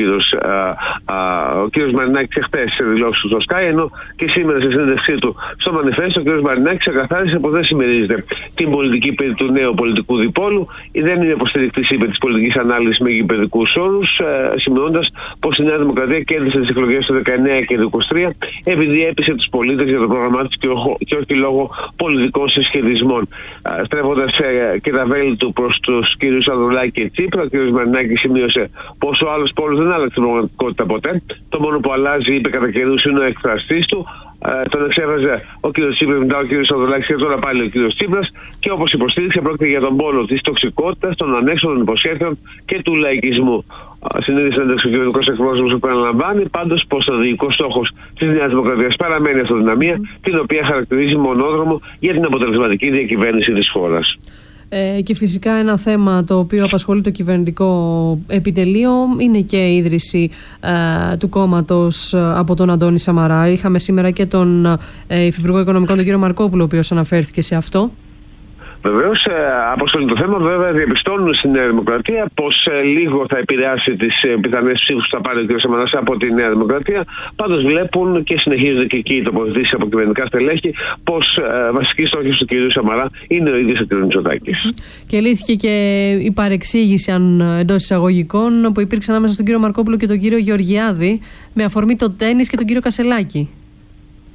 ο κ. Μαρινάκης εχθές σε δηλώσεις του στο Sky, ενώ και σήμερα σε συνέντευξή του στο Μανιφέστο ο κ. Μαρινάκης ξεκαθάρισε πως δεν συμμερίζεται την πολιτική περί του νέου πολιτικού διπόλου. Δεν είναι υποστηρικτής, είπε, της πολιτικής ανάλυσης με γηπαιδικούς όρους, ε, σημειώνοντας πως η Νέα Δημοκρατία κέρδισε τις εκλογές του δεκαεννέα και του είκοσι τρία επειδή έπεισε τους πολίτες για το πρόγραμμά της και, και όχι λόγω πολιτικών συσχετισμών. Ε, στρέφοντας ε, και τα βέλη του προς τους κ. Ανδρουλάκη και Τσίπρα, ο κ. Μαρινάκης σημείωσε πως ο άλλος πόλος δεν άλλαξε την πραγματικότητα ποτέ. Το μόνο που αλλάζει, είπε κατά καιρούς, είναι ο εκφραστής του. Ε, τον εξέφραζε ο κ. Τσίπρας, μετά ο κ. Ανδρουλάκης και τώρα πάλι ο κ. Τσίπρας. Και όπως υποστήριξε, πρόκειται για τον πόλο της τοξικότητας, των ανέξοδων υποσχέσεων και του λαϊκισμού. Στην ίδια συνέντευξη ο κυβερνητικός εκπρόσωπος επαναλαμβάνει πάντως πως ο διοικός στόχος της Νέας Δημοκρατίας παραμένει αυτοδυναμία, mm. την οποία χαρακτηρίζει μονόδρομο για την αποτελεσματική διακυβέρνηση της χώρας. Ε, και φυσικά ένα θέμα το οποίο απασχολεί το κυβερνητικό επιτελείο είναι και η ίδρυση ε, του κόμματος από τον Αντώνη Σαμαρά. Είχαμε σήμερα και τον ε, Υφυπουργό Οικονομικών, τον κύριο Μαρκόπουλο, ο οποίος αναφέρθηκε σε αυτό. Βεβαίως, ε, απασχολεί το θέμα. Βέβαια, διαπιστώνουν στη Νέα Δημοκρατία πως ε, λίγο θα επηρεάσει τις ε, πιθανές ψήφους που θα πάρει ο κ. Σαμαράς από τη Νέα Δημοκρατία. Πάντως, βλέπουν και συνεχίζονται και εκεί οι τοποθετήσεις από κυβερνητικά στελέχη πως ε, βασική στόχη του κ. Σαμαρά είναι ο ίδιος ο κ. Μητσοτάκης. Και λύθηκε και η παρεξήγηση, αν εντός εισαγωγικών, που υπήρξε ανάμεσα στον κ. Μαρκόπουλο και τον κ. Γεωργιάδη με αφορμή το τένις και τον κ. Κασελάκη.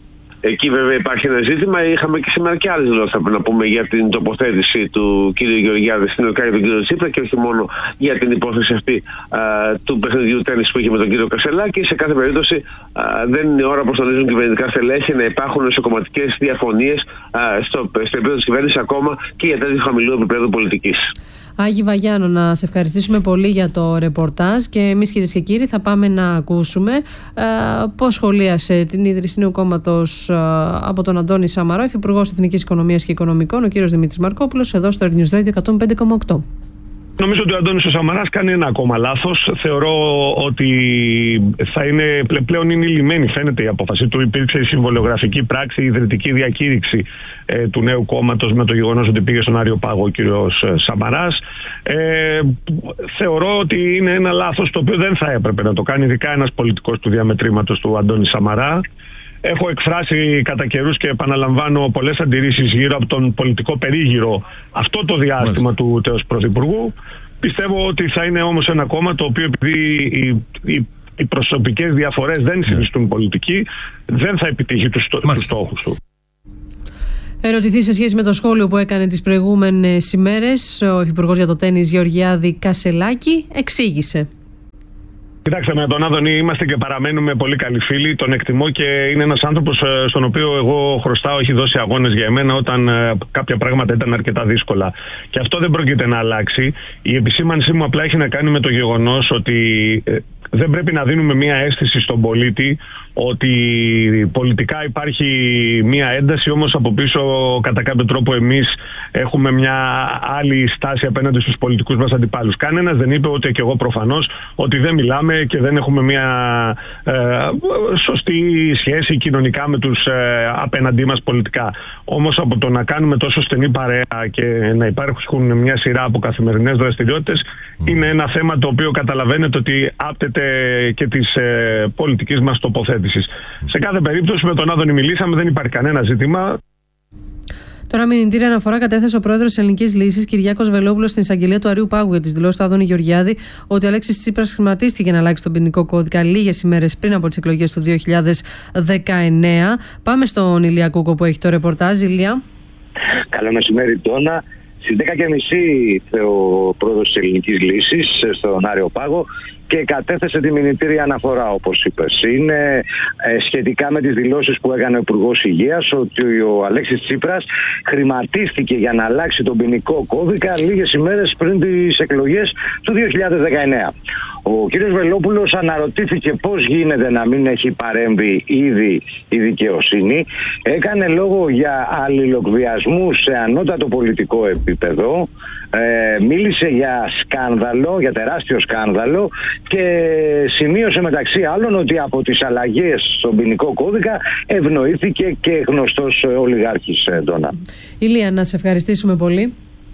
Εκεί βέβαια υπάρχει ένα ζήτημα. Είχαμε και σήμερα και άλλες δηλώσεις, θα πρέπει να πούμε, για την τοποθέτηση του κ. Γεωργιάδη στην ΕΟΚΑ για τον κ. Τσίπρα και όχι μόνο για την υπόθεση αυτή α, του παιχνιδιού τέννις που είχε με τον κ. Κασελάκη. Σε κάθε περίπτωση α, δεν είναι η ώρα, όπως τονίζουν κυβερνητικά στελέχη, να υπάρχουν εσωκομματικές διαφωνίες στο, στο επίπεδο της κυβέρνησης ακόμα και για τέτοιου χαμηλού επίπεδου πολιτικής. Άγη Βαγιάνο, να σε ευχαριστήσουμε πολύ για το ρεπορτάζ και εμείς, κυρίες και κύριοι, θα πάμε να ακούσουμε ε, πώς σχολίασε την ίδρυση νέου κόμματος ε, από τον Αντώνη Σαμαρά, Υφυπουργός Εθνικής Οικονομίας και Οικονομικών, ο κύριος Δημήτρης Μαρκόπουλος, εδώ στο News Radio εκατόν πέντε κόμμα οκτώ. Νομίζω ότι ο Αντώνης ο Σαμαράς κάνει ένα ακόμα λάθος. Θεωρώ ότι θα είναι, πλέον είναι λυμένη, φαίνεται, η απόφαση του. Υπήρξε η συμβολιογραφική πράξη, η ιδρυτική διακήρυξη ε, του νέου κόμματος με το γεγονός ότι πήγε στον Άριο Πάγο ο κύριος Σαμαράς. Ε, θεωρώ ότι είναι ένα λάθος το οποίο δεν θα έπρεπε να το κάνει, ειδικά ένας πολιτικός του διαμετρήματος του Αντώνη Σαμαρά. Έχω εκφράσει κατά καιρούς και επαναλαμβάνω πολλές αντιρρήσεις γύρω από τον πολιτικό περίγυρο αυτό το διάστημα Μάλιστα. του τέος Πρωθυπουργού. Πιστεύω ότι θα είναι όμως ένα κόμμα το οποίο, επειδή οι, οι, οι προσωπικές διαφορές δεν συνιστούν yeah. πολιτική, δεν θα επιτύχει τους, τους στόχους του. Ερωτηθεί σε σχέση με το σχόλιο που έκανε τις προηγούμενες ημέρες ο Υφυπουργός για το τέννις Γεωργιάδη Κασελάκη, εξήγησε. Κοιτάξτε, με τον Άδωνη είμαστε και παραμένουμε πολύ καλοί φίλοι. Τον εκτιμώ και είναι ένας άνθρωπος στον οποίο εγώ χρωστάω, έχει δώσει αγώνες για εμένα όταν κάποια πράγματα ήταν αρκετά δύσκολα. Και αυτό δεν πρόκειται να αλλάξει. Η επισήμανσή μου απλά έχει να κάνει με το γεγονός ότι δεν πρέπει να δίνουμε μία αίσθηση στον πολίτη ότι πολιτικά υπάρχει μία ένταση, όμως από πίσω κατά κάποιο τρόπο εμείς έχουμε μια άλλη στάση απέναντι στους πολιτικούς μας αντιπάλους. Κανένας δεν είπε, ούτε και εγώ προφανώς, ότι δεν μιλάμε και δεν έχουμε μια ε, σωστή σχέση κοινωνικά με τους ε, απέναντί μας πολιτικά. Όμως από το να κάνουμε τόσο στενή παρέα και να υπάρχουν μια σειρά από καθημερινές δραστηριότητες mm. είναι ένα θέμα το οποίο καταλαβαίνετε ότι άπτεται και της ε, πολιτικής μας τοποθέτησης. Mm. Σε κάθε περίπτωση με τον Άδωνη μιλήσαμε, δεν υπάρχει κανένα ζήτημα. Τώρα, μηνυτήρια αναφορά κατέθεσε ο πρόεδρος της Ελληνικής Λύσης, Κυριάκος Βελόπουλος, στην εισαγγελία του Αρείου Πάγου για τις δηλώσεις του Άδωνη Γεωργιάδη ότι ο Αλέξης Τσίπρας χρηματίστηκε για να αλλάξει τον ποινικό κώδικα λίγες ημέρες πριν από τις εκλογές του δύο χιλιάδες δεκαεννέα. Πάμε στον Ηλία Κούκο που έχει το ρεπορτάζ. Ηλία. Καλό μεσημέρι, Τόνα. Στις δέκα και μισή ήρθε ο πρόεδρος της Ελληνικής Λύσης στον Άριο Πάγο και κατέθεσε τη μηνυτήρια αναφορά, όπως είπες. Είναι ε, σχετικά με τις δηλώσεις που έκανε ο Υπουργός Υγείας ότι ο Αλέξης Τσίπρας χρηματίστηκε για να αλλάξει τον ποινικό κώδικα λίγες ημέρες πριν τις εκλογές του δύο χιλιάδες δεκαεννέα. Ο κ. Βελόπουλος αναρωτήθηκε πώς γίνεται να μην έχει παρέμβει ήδη η δικαιοσύνη. Έκανε λόγο για αλληλοκβιασμού σε ανώτατο πολιτικό επίπεδο. Ε, μίλησε για σκάνδαλο, για τεράστιο σκάνδαλο και σημείωσε μεταξύ άλλων ότι από τις αλλαγές στον ποινικό κώδικα ευνοήθηκε και γνωστός ολιγάρχης, Ντόνα. Ηλία, να σε ευχαριστήσουμε πολύ.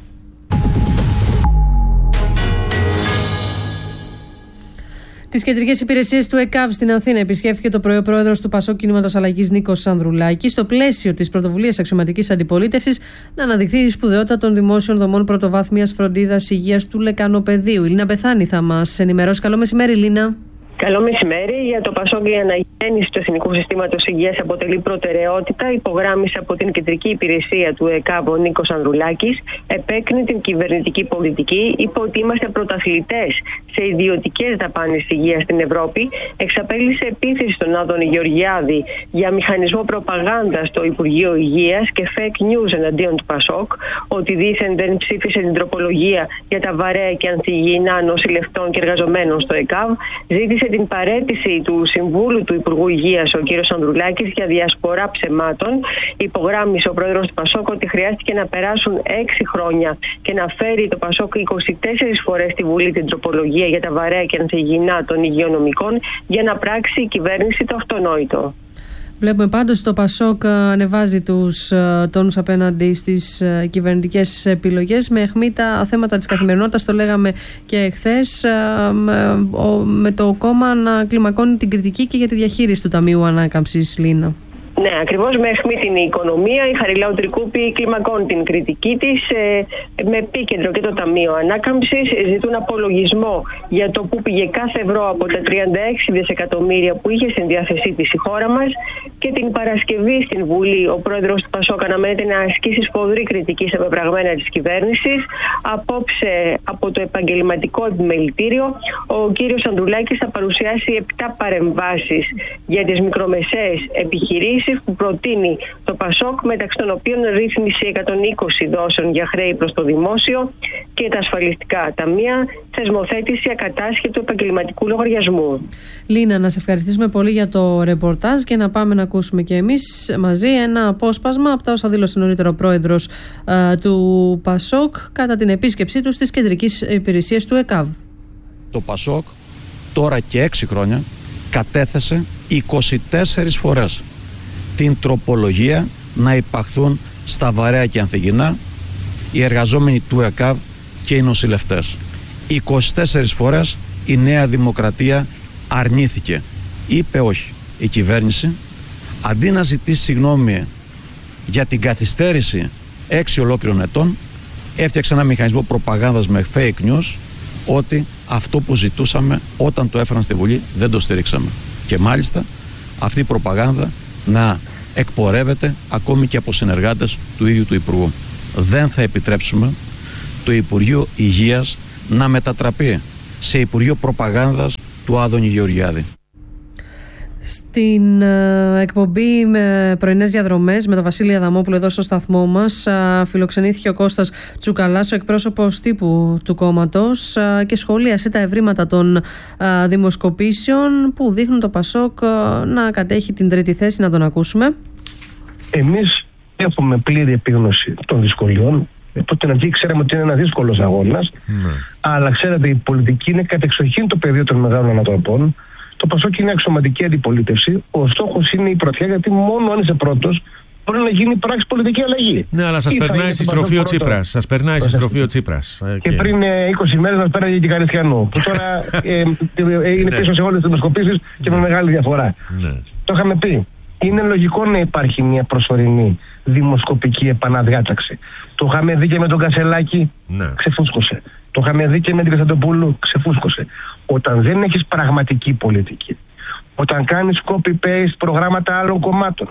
Τις κεντρικές υπηρεσίες του ΕΚΑΒ στην Αθήνα επισκέφθηκε το πρωί ο πρόεδρος του Πασόκ Κινήματος Αλλαγής Νίκος Ανδρουλάκης στο πλαίσιο της πρωτοβουλίας αξιωματικής αντιπολίτευσης να αναδειχθεί η σπουδαιότητα των δημόσιων δομών πρωτοβάθμιας φροντίδας υγείας του Λεκανοπεδίου. Η Λίνα Μπεθάνη θα μας ενημερώσει. Καλό μεσημέρι, Λίνα. Καλό μεσημέρι. Για το Πασόκ, η αναγέννηση του Εθνικού Συστήματος Υγείας αποτελεί προτεραιότητα. Υπογράμμισε από την κεντρική υπηρεσία του ΕΚΑΒ ο Νίκος Ανδρουλάκης. Επέκρινε την κυβερνητική πολιτική. Είπε ότι είμαστε πρωταθλητές σε ιδιωτικές δαπάνες υγείας στην Ευρώπη. Εξαπέλυσε επίθεση στον Άδωνη Γεωργιάδη για μηχανισμό προπαγάνδας στο Υπουργείο Υγείας και fake news εναντίον του Πασόκ. Ότι δήθεν δεν ψήφισε την τροπολογία για τα βαρέα και ανθυγιεινά νοσηλευτών και εργαζομένων στο ΕΚΑΒ. Ζήτησε την παραίτηση του Συμβούλου του Υπουργού Υγείας, ο κ. Ανδρουλάκης, για διασπορά ψεμάτων. Υπογράμμισε ο πρόεδρος του Πασόκ ότι χρειάστηκε να περάσουν έξι χρόνια και να φέρει το Πασόκ είκοσι τέσσερις φορές στη Βουλή την τροπολογία για τα βαρέα και ανθυγιεινά των υγειονομικών για να πράξει η κυβέρνηση το αυτονόητο. Βλέπουμε πάντως το Πασόκ ανεβάζει τους τόνους απέναντι στις κυβερνητικές επιλογές με αιχμή τα θέματα της καθημερινότητας, το λέγαμε και εχθές, με το κόμμα να κλιμακώνει την κριτική και για τη διαχείριση του Ταμείου Ανάκαμψης, Λίνα. Ναι, ακριβώς με αιχμή την οικονομία. Η Χαριλάου Τρικούπη κλιμακώνει την κριτική της ε, με επίκεντρο και το Ταμείο Ανάκαμψης. Ζητούν απολογισμό για το που πήγε κάθε ευρώ από τα τριάντα έξι δισεκατομμύρια που είχε στην διάθεσή της η χώρα μας. Και την Παρασκευή στην Βουλή ο πρόεδρος του Πασόκ αναμένεται να ασκήσει σφοδρή κριτική στα πεπραγμένα της κυβέρνησης. Απόψε από το επαγγελματικό επιμελητήριο ο κύριος Ανδρουλάκης θα παρουσιάσει επτά παρεμβάσεις για τις μικρομεσαίες επιχειρήσεις που προτείνει το Πασόκ, μεταξύ των οποίων ρύθμιση εκατόν είκοσι δόσεων για χρέη προς το δημόσιο και τα ασφαλιστικά ταμεία, θεσμοθέτηση ακατάσχετου επαγγελματικού λογαριασμού. Λίνα, να σε ευχαριστήσουμε πολύ για το ρεπορτάζ και να πάμε να ακούσουμε και εμείς μαζί ένα απόσπασμα από τα όσα δήλωσε νωρίτερα ο πρόεδρος α, του Πασόκ κατά την επίσκεψή του στις κεντρικές υπηρεσίες του ΕΚΑΒ. Το Πασόκ τώρα και έξι χρόνια κατέθεσε είκοσι τέσσερις φορές την τροπολογία να υπαχθούν στα βαρέα και ανθυγινά οι εργαζόμενοι του ΕΚΑΒ και οι νοσηλευτές. είκοσι τέσσερις φορές η Νέα Δημοκρατία αρνήθηκε. Είπε όχι. Η κυβέρνηση, αντί να ζητήσει συγγνώμη για την καθυστέρηση έξι ολόκληρων ετών, έφτιαξε ένα μηχανισμό προπαγάνδας με fake news ότι αυτό που ζητούσαμε όταν το έφεραν στη Βουλή δεν το στηρίξαμε. Και μάλιστα αυτή η προπαγάνδα να εκπορεύεται ακόμη και από συνεργάτες του ίδιου του Υπουργού. Δεν θα επιτρέψουμε το Υπουργείο Υγείας να μετατραπεί σε Υπουργείο Προπαγάνδας του Άδωνη Γεωργιάδη. Στην uh, εκπομπή με πρωινές διαδρομές με τον Βασίλη Αδαμόπουλο εδώ στο σταθμό μας uh, φιλοξενήθηκε ο Κώστας Τσουκαλάς, ο εκπρόσωπος τύπου του κόμματος uh, και σχολίασε τα ευρήματα των uh, δημοσκοπήσεων που δείχνουν το Πασόκ uh, να κατέχει την τρίτη θέση. Να τον ακούσουμε. Εμείς έχουμε πλήρη επίγνωση των δυσκολιών. Από την αρχή ξέραμε ότι είναι ένα δύσκολος αγώνας, mm. αλλά ξέρετε η πολιτική είναι κατεξοχήν το πεδίο των μεγάλων ανατροπών. Το Πασόκ είναι αξιωματική αντιπολίτευση. Ο στόχος είναι η πρωτιά, γιατί μόνο αν είσαι πρώτος μπορεί να γίνει πράξη πολιτική αλλαγή. Ναι, αλλά σας περνάει στη στροφή ο Τσίπρας. Σας περνάει στη στροφή ο Τσίπρας. Και okay. πριν είκοσι μέρες μας πέραγε και Καριστιανού. Που τώρα ε, ε, είναι πίσω σε όλες τις δημοσκοπήσεις και με μεγάλη διαφορά. Ναι. Το είχαμε πει. Είναι λογικό να υπάρχει μια προσωρινή δημοσκοπική επαναδιάταξη. Το είχαμε δει και με τον Κασελάκη, ναι. ξεφούσκωσε. Το είχαμε δει και με την Κωνσταντοπούλου, ξεφούσκωσε. Όταν δεν έχεις πραγματική πολιτική, όταν κάνεις copy-paste προγράμματα άλλων κομμάτων.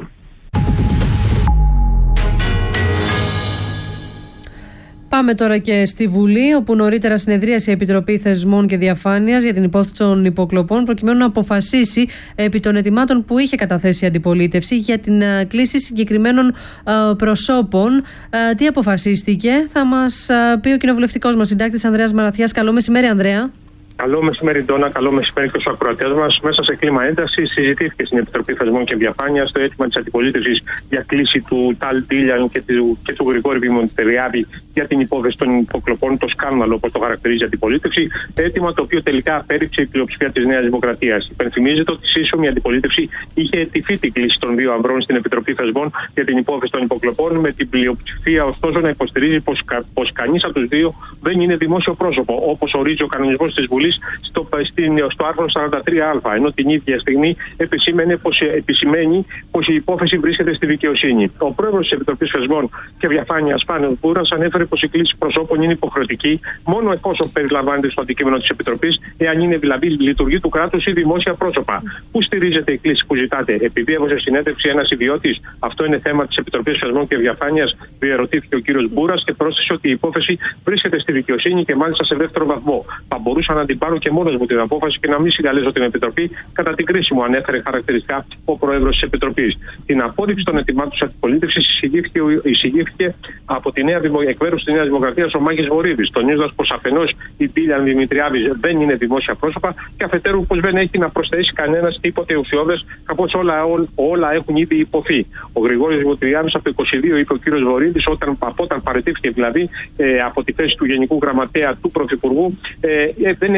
Πάμε τώρα και στη Βουλή, όπου νωρίτερα συνεδρίασε η Επιτροπή Θεσμών και Διαφάνειας για την υπόθεση των υποκλοπών, προκειμένου να αποφασίσει επί των ετοιμάτων που είχε καταθέσει η αντιπολίτευση για την κλήση συγκεκριμένων προσώπων. Τι αποφασίστηκε, θα μας πει ο κοινοβουλευτικός μας συντάκτης Ανδρέας Μαραθιάς. Καλό μεσημέρι, Ανδρέα. Καλό μεσημέρι, Ντόνα. Καλό μεσημέρι και στους ακροατές μας. Μέσα σε κλίμα έντασης συζητήθηκε στην Επιτροπή Θεσμών και Διαφάνειας το αίτημα της αντιπολίτευσης για κλήση του Ταλ Ντίλιαν και του, και του Γρηγόρη Δημητριάδη για την υπόθεση των υποκλοπών, το σκάνδαλο όπως το χαρακτηρίζει η αντιπολίτευση. Αίτημα το οποίο τελικά απέρριψε η πλειοψηφία της Νέας Δημοκρατίας. Υπενθυμίζεται ότι σύσσωμη η αντιπολίτευση είχε αιτηθεί την κλήση των δύο ανδρών στην Επιτροπή Θεσμών για την υπόθεση των υποκλοπών, με την πλειοψηφία ωστόσο να υποστηρίζει πως, πως κανείς από τους δύο δεν είναι δημόσιο πρόσωπο, όπως ορίζει ο κανονισμός της Βουλής στο, στο άρθρο σαράντα τρία α, ενώ την ίδια στιγμή επισήμενε πως, επισημαίνει πως η υπόθεση βρίσκεται στη δικαιοσύνη. Ο πρόεδρος της Επιτροπής Θεσμών και Διαφάνειας, Πάνελ Μπούρας, ανέφερε πως η κλήση προσώπων είναι υποχρεωτική μόνο εφόσον περιλαμβάνεται στο αντικείμενο της Επιτροπής, εάν είναι δηλαδή λειτουργή του κράτους ή δημόσια πρόσωπα. Πού στηρίζεται η κλήση που ζητάτε, επειδή έδωσε συνέντευξη ένας ιδιώτης? Αυτό είναι θέμα της Επιτροπής Θεσμών και Διαφάνειας, διερωτήθηκε ο κύριος Μπούρας και πρόσθεσε ότι η υπόθεση βρίσκεται στη δικαιοσύνη και μάλιστα σε δεύτερο βαθμό. Θα μπορούσα να την πάρω και μόνος μου την απόφαση και να μην συγκαλέσω την Επιτροπή κατά την κρίση μου, ανέφερε χαρακτηριστικά ο πρόεδρος της Επιτροπής. Την απόρριψη των ετοιμάτων της αντιπολίτευσης εισηγήθηκε, εισηγήθηκε από τη νέα εκβέρωση της Νέας Δημοκρατίας ο Μάκης Βορύδης, τονίζοντας πως αφενός η Ντίλιαν Δημητριάδης δεν είναι δημόσια πρόσωπα και αφετέρου πως δεν έχει να προσθέσει κανένας τίποτε ουσιώδες, καθώς όλα, ό, όλα έχουν ήδη υποθεί. Ο Γρηγόρης Δημητριάδης από το είκοσι δύο, είπε ο κύριος Βορύδης, όταν, από όταν παραιτήθηκε δηλαδή ε, από τη θέση του Γενικού Γραμματέα του Πρωθυπουργού, ε, ε, δεν έχει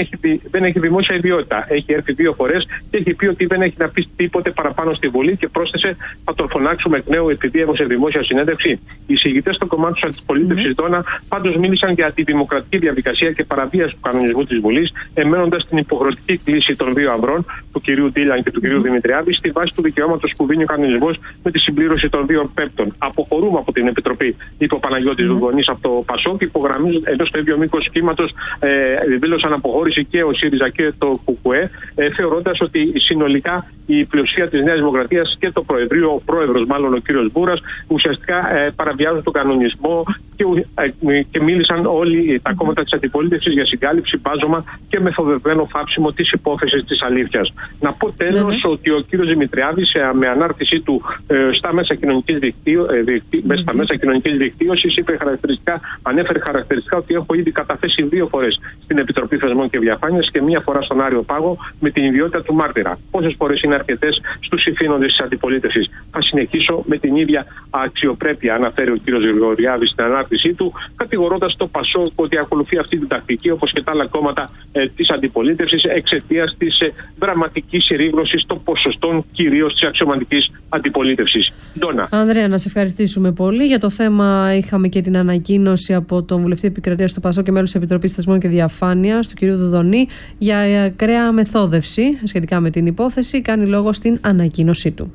έχει, δεν έχει δημόσια ιδιότητα. Έχει έρθει δύο φορές και έχει πει ότι δεν έχει να πει τίποτε παραπάνω στη Βουλή και πρόσθεσε: θα τον φωνάξουμε εκ νέου επειδή έδωσε δημόσια συνέντευξη. Οι εισηγητές των κομμάτων της αντιπολίτευσης mm-hmm. Ντόνα πάντως μίλησαν για τη δημοκρατική διαδικασία και παραβίαση του κανονισμού της Βουλής, εμένοντας την υποχρεωτική κλίση των δύο ανδρών, του κυρίου Ντίλαν και του κυρίου mm-hmm. Δημητριάδη, στη βάση του δικαιώματος που δίνει ο κανονισμός με τη συμπλήρωση των δύο πέπτων. Αποχωρούμε από την Επιτροπή, είπε ο Παναγιώτης Δουδονής mm-hmm. από το ΠΑΣΟΚ, υπογραμμίζουν ενώ στο ίδιο μήκος κύματος ε, δήλωσαν αποχώρηση και ο ΣΥΡΙΖΑ και το ΚΚΕ, ε, θεωρώντας ότι συνολικά η πλειοψηφία της Νέας Δημοκρατίας και το Προεδρείο, ο πρόεδρος μάλλον ο κύριος Μπούρας, ουσιαστικά ε, παραβιάζουν τον κανονισμό και, ε, και μίλησαν όλοι τα κόμματα της αντιπολίτευσης για συγκάλυψη, μπάζωμα και μεθοδευμένο φάψιμο της υπόθεσης της αλήθειας. Να πω τέλος ναι, ναι. ότι ο κύριος Δημητριάδης ε, με ανάρτησή του ε, στα μέσα κοινωνικής δικτύω, ε, δικτύ, mm-hmm. στα μέσα κοινωνικής δικτύωσης είπε χαρακτηριστικά, ανέφερε χαρακτηριστικά ότι έχω ήδη καταθέσει δύο φορές στην Επιτροπή Θεσμών και Διαφάνειας και μία φορά στον Άριο Πάγο με την ιδιότητα του μάρτυρα. Πόσες φορές είναι αρκετές στους ηθήνοντες της αντιπολίτευσης? Θα συνεχίσω με την ίδια αξιοπρέπεια, αναφέρει ο κ. Γρηγοριάδης στην ανάρτησή του, κατηγορώντας το ΠΑΣΟΚ ότι ακολουθεί αυτή την τακτική, όπως και τα άλλα κόμματα ε, της αντιπολίτευσης, εξαιτίας της ε, δραματικής συρρήγνωσης των ποσοστών, κυρίως της αξιωματικής αντιπολίτευσης. Ντόνα. Ανδρέα, να σε ευχαριστήσουμε πολύ. Για το θέμα είχαμε και την ανακοίνωση από τον βουλευτή επικρατείας του ΠΑΣΟΚ και μέλος της Επιτροπής Θεσμών και Διαφάνειας, του κ. Δουδονή, για ακραία μεθόδευση σχετικά με την υπόθεση. Κάνει λόγο στην ανακοίνωσή του.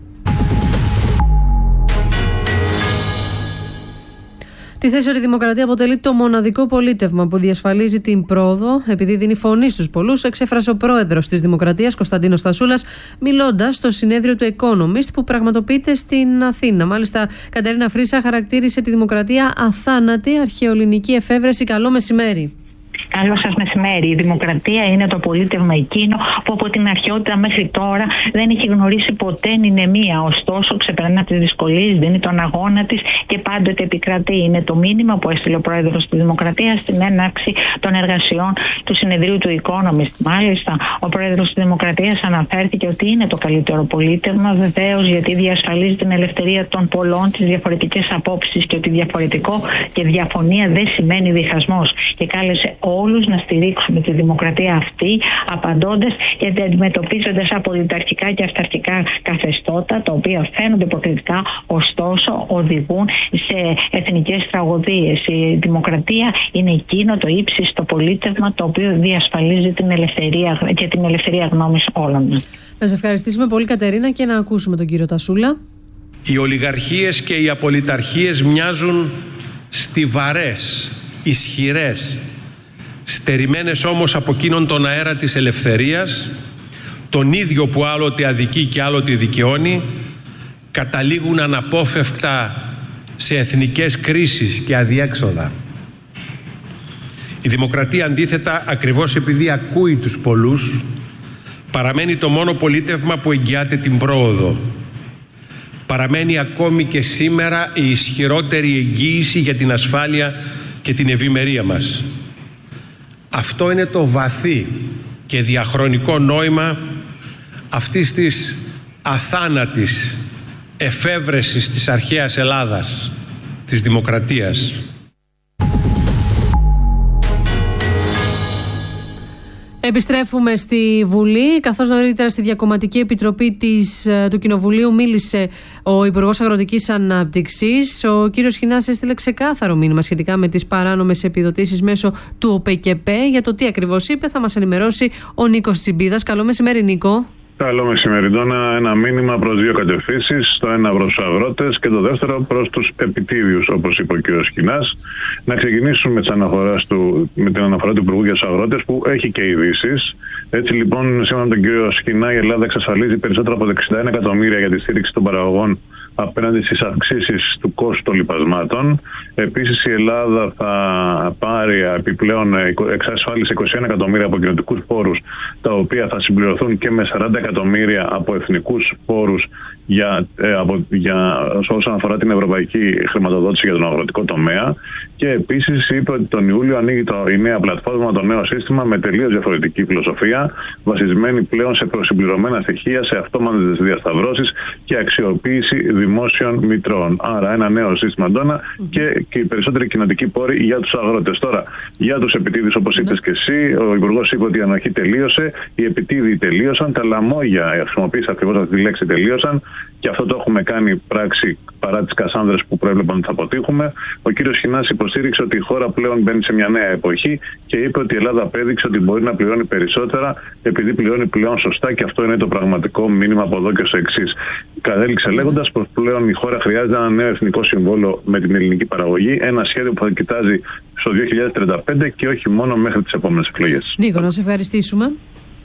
Τη θέση ότι η δημοκρατία αποτελεί το μοναδικό πολίτευμα που διασφαλίζει την πρόοδο, επειδή δίνει φωνή στους πολλούς, εξέφρασε ο πρόεδρος της Δημοκρατίας, Κωνσταντίνος Στασούλας, μιλώντας στο συνέδριο του Economist που πραγματοποιείται στην Αθήνα. Μάλιστα, Κατερίνα Φρύσα χαρακτήρισε τη δημοκρατία αθάνατη αρχαιοελληνική εφεύρεση. Καλό μεσημέρι. Καλό σας μεσημέρι. Η δημοκρατία είναι το πολίτευμα εκείνο που από την αρχαιότητα μέχρι τώρα δεν έχει γνωρίσει ποτέ νηνεμία. Ωστόσο, ξεπερνά τις δυσκολίες, δίνει τον αγώνα της και πάντοτε επικρατεί. Είναι το μήνυμα που έστειλε ο πρόεδρος της Δημοκρατίας στην έναρξη των εργασιών του συνεδρίου του Economist. Μάλιστα, ο πρόεδρος της Δημοκρατίας αναφέρθηκε ότι είναι το καλύτερο πολίτευμα, βεβαίως, γιατί διασφαλίζει την ελευθερία των πολλών, τις διαφορετικές απόψεις και ότι διαφορετικό και διαφωνία δεν σημαίνει διχασμός. Και κάλεσε όλους να στηρίξουμε τη δημοκρατία αυτή, απαντώντας και αντιμετωπίζοντας απολυταρχικά και αυταρχικά καθεστώτα, τα οποία φαίνονται υποκριτικά, ωστόσο οδηγούν σε εθνικές τραγωδίες. Η δημοκρατία είναι εκείνο το ύψιστο πολίτευμα το οποίο διασφαλίζει την ελευθερία και την ελευθερία γνώμης όλων μας. Να σας ευχαριστήσουμε πολύ, Κατερίνα, και να ακούσουμε τον κύριο Τασούλα. Οι ολιγαρχίες και οι απολυταρχίες μοιάζουν στιβαρές, ισχυρές, στερημένες όμως από εκείνον τον αέρα της ελευθερίας, τον ίδιο που άλλοτε αδικεί και άλλοτε δικαιώνει, καταλήγουν αναπόφευκτα σε εθνικές κρίσεις και αδιέξοδα. Η δημοκρατία, αντίθετα, ακριβώς επειδή ακούει τους πολλούς, παραμένει το μόνο πολίτευμα που εγγυάται την πρόοδο. Παραμένει ακόμη και σήμερα η ισχυρότερη εγγύηση για την ασφάλεια και την ευημερία μας. Αυτό είναι το βαθύ και διαχρονικό νόημα αυτής της αθάνατης εφεύρεσης της αρχαίας Ελλάδας, της δημοκρατίας. Επιστρέφουμε στη Βουλή, καθώς νωρίτερα στη Διακομματική Επιτροπή της, του Κοινοβουλίου μίλησε ο Υπουργός Αγροτικής Ανάπτυξης. Ο κύριος Χινάς έστειλε ξεκάθαρο μήνυμα σχετικά με τις παράνομες επιδοτήσεις μέσω του ΟΠΕΚΕΠΕ. Για το τι ακριβώς είπε θα μας ενημερώσει ο Νίκος Τσιμπίδας. Καλό μεσημέρι, Νίκο. Καλό μεσημέρι, Ντόνα. Ένα μήνυμα προς δύο κατευθύνσεις. Το ένα προς τους αγρότες και το δεύτερο προς τους επιτίδιους, όπως είπε ο κ. Σκινάς. Να ξεκινήσουμε με, του, με την αναφορά του Υπουργού για τους αγρότες, που έχει και ειδήσεις. Έτσι λοιπόν, σύμφωνα με τον κ. Σκινά, η Ελλάδα εξασφαλίζει περισσότερα από εξήντα ένα εκατομμύρια για τη στήριξη των παραγωγών απέναντι στις αυξήσεις του κόστου των λιπασμάτων. Επίσης, η Ελλάδα θα πάρει επιπλέον εξασφάλιση είκοσι ένα εκατομμύρια από κοινοτικούς πόρους, τα οποία θα συμπληρωθούν και με σαράντα εκατομμύρια από εθνικούς πόρους για, ε, από, για, όσον αφορά την ευρωπαϊκή χρηματοδότηση για τον αγροτικό τομέα. Και επίσης είπε ότι τον Ιούλιο ανοίγει το, η νέα πλατφόρμα, το νέο σύστημα με τελείως διαφορετική φιλοσοφία, βασισμένη πλέον σε προσυμπληρωμένα στοιχεία, σε αυτόματες διασταυρώσεις και αξιοποίηση δημόσιων μητρώων. Άρα ένα νέο σύστημα, Ντόνα, mm-hmm. και, και οι περισσότεροι κοινοτικοί πόροι για τους αγρότες. Τώρα, για τους επιτίδους, όπως είπες mm-hmm. και εσύ, ο Υπουργός είπε ότι η ανοχή τελείωσε, οι επιτίδοι τελείωσαν, τα λαμόγια, χρησιμοποίησα ακριβώς αυτή τη λέξη, τελείωσαν, και αυτό το έχουμε κάνει πράξη παρά τις κασάνδρες που προέβλεπαν ότι θα αποτύχουμε. Ο κύριος Χινάς υποστήριξε ότι η χώρα πλέον μπαίνει σε μια νέα εποχή και είπε ότι η Ελλάδα απέδειξε ότι μπορεί να πληρώνει περισσότερα επειδή πληρώνει πλέον σωστά, και αυτό είναι το πραγματικό μήνυμα από εδώ και στο εξής. Κατέληξε λέγοντας πως πλέον η χώρα χρειάζεται ένα νέο εθνικό συμβόλο με την ελληνική παραγωγή, ένα σχέδιο που θα κοιτάζει στο δύο χιλιάδες τριάντα πέντε και όχι μόνο μέχρι τις επόμενες εκλογές. Νίκο, να σε ευχαριστήσουμε.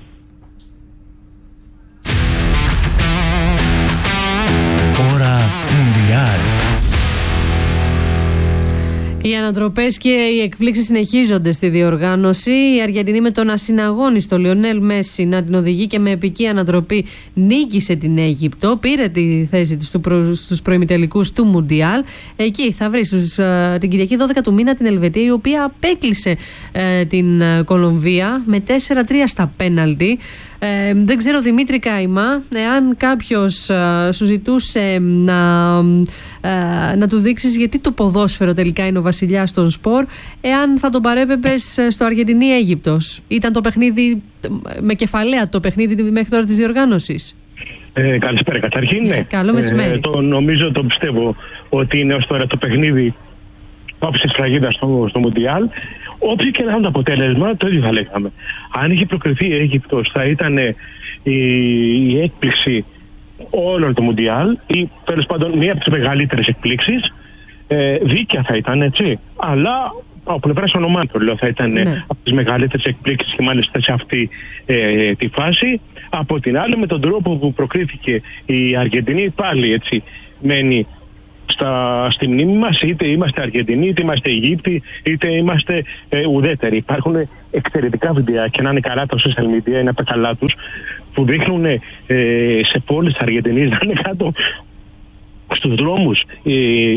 Οι ανατροπές και οι εκπλήξεις συνεχίζονται στη διοργάνωση. Η Αργεντινή με τον ασυναγώνιστο Λιονέλ Μέση να την οδηγεί και με επική ανατροπή νίκησε την Αίγυπτο. Πήρε τη θέση της στους προημιτελικούς του Μουντιάλ. Εκεί θα βρει στους, την Κυριακή δώδεκα του μήνα την Ελβετία, η οποία απέκλεισε ε, την Κολομβία με τέσσερα τρία στα πέναλτι. Ε, δεν ξέρω, Δημήτρη Καϊμά, εάν κάποιος ε, σου ζητούσε να, ε, να του δείξεις γιατί το ποδόσφαιρο τελικά είναι ο βασιλιάς των σπορ, εάν θα τον παρέπεπες στο Αργεντινή-Αίγυπτος. Ήταν το παιχνίδι με κεφαλαία, το παιχνίδι μέχρι τώρα της διοργάνωσης. Ε, καλησπέρα καταρχήν. Ναι. Καλό μεσημέρι. Ε, το νομίζω, το πιστεύω ότι είναι ως τώρα το παιχνίδι όψης φραγίδας στο, στο Μουντιάλ. Όποιο και να είναι το αποτέλεσμα, το ίδιο θα λέγαμε. Αν είχε προκριθεί η Αίγυπτος, θα ήταν η, η έκπληξη όλων του Μουντιάλ, ή τέλος πάντων μία από τις μεγαλύτερες εκπλήξεις. Ε, δίκαια θα ήταν, έτσι. Αλλά από πλευράς ονομάτων, λέω, θα ήταν ναι. από τις μεγαλύτερες εκπλήξεις, και μάλιστα σε αυτή ε, τη φάση. Από την άλλη, με τον τρόπο που προκρίθηκε η Αργεντινή, πάλι έτσι μένει Στα, στη μνήμη μας, είτε είμαστε Αργεντινοί, είτε είμαστε Αιγύπτιοι, είτε είμαστε ε, ουδέτεροι. Υπάρχουν εξαιρετικά βιντεάκια, να είναι καλά τα social media, είναι από τα καλά τους, που δείχνουν ε, σε πόλεις της Αργεντινής να είναι κάτω στους δρόμους. Ε,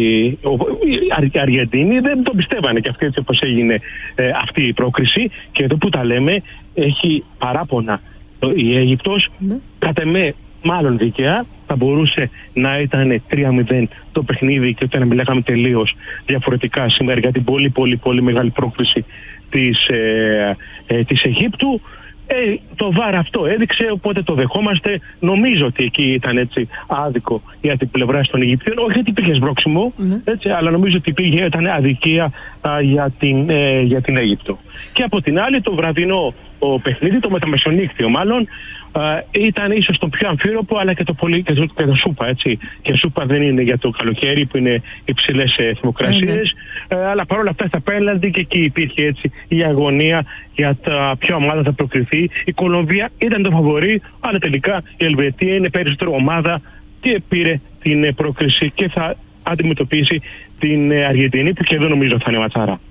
οι Αργεντινοί δεν το πιστεύανε, και αυτή έτσι όπως έγινε ε, αυτή η πρόκριση. Και εδώ που τα λέμε, έχει παράπονα η Αίγυπτος, ναι. Κατ' εμέ, μάλλον δικαία, θα μπορούσε να ήταν τρία μηδέν το παιχνίδι και όταν μιλάγαμε τελείως διαφορετικά σήμερα για την πολύ πολύ πολύ μεγάλη πρόκληση της, ε, ε, της Αιγύπτου. Ε, το βάρ αυτό έδειξε, οπότε το δεχόμαστε. Νομίζω ότι εκεί ήταν έτσι άδικο για την πλευρά των Αιγυπτίων. Όχι ότι υπήρχε σμπρώξιμο, mm. έτσι, αλλά νομίζω ότι υπήρχε, ήταν αδικία α, για, την, ε, για την Αίγυπτο. Και από την άλλη, το βραδινό ο παιχνίδι, το μεταμεσονύκτιο μάλλον, Uh, ήταν ίσως το πιο αμφίροπο, αλλά και το, πολύ, και το, και το σούπα, έτσι. Και σούπα δεν είναι για το καλοκαίρι που είναι υψηλές ε, θερμοκρασίες, mm-hmm. uh, αλλά παρόλα αυτά στα πέναλτι και εκεί υπήρχε έτσι η αγωνία για τα ποια ομάδα θα προκριθεί. Η Κολομβία ήταν το φαβορί, αλλά τελικά η Ελβετία είναι περισσότερο ομάδα και πήρε την πρόκριση και θα αντιμετωπίσει την Αργεντινή, που και εδώ νομίζω θα είναι ματσάρα.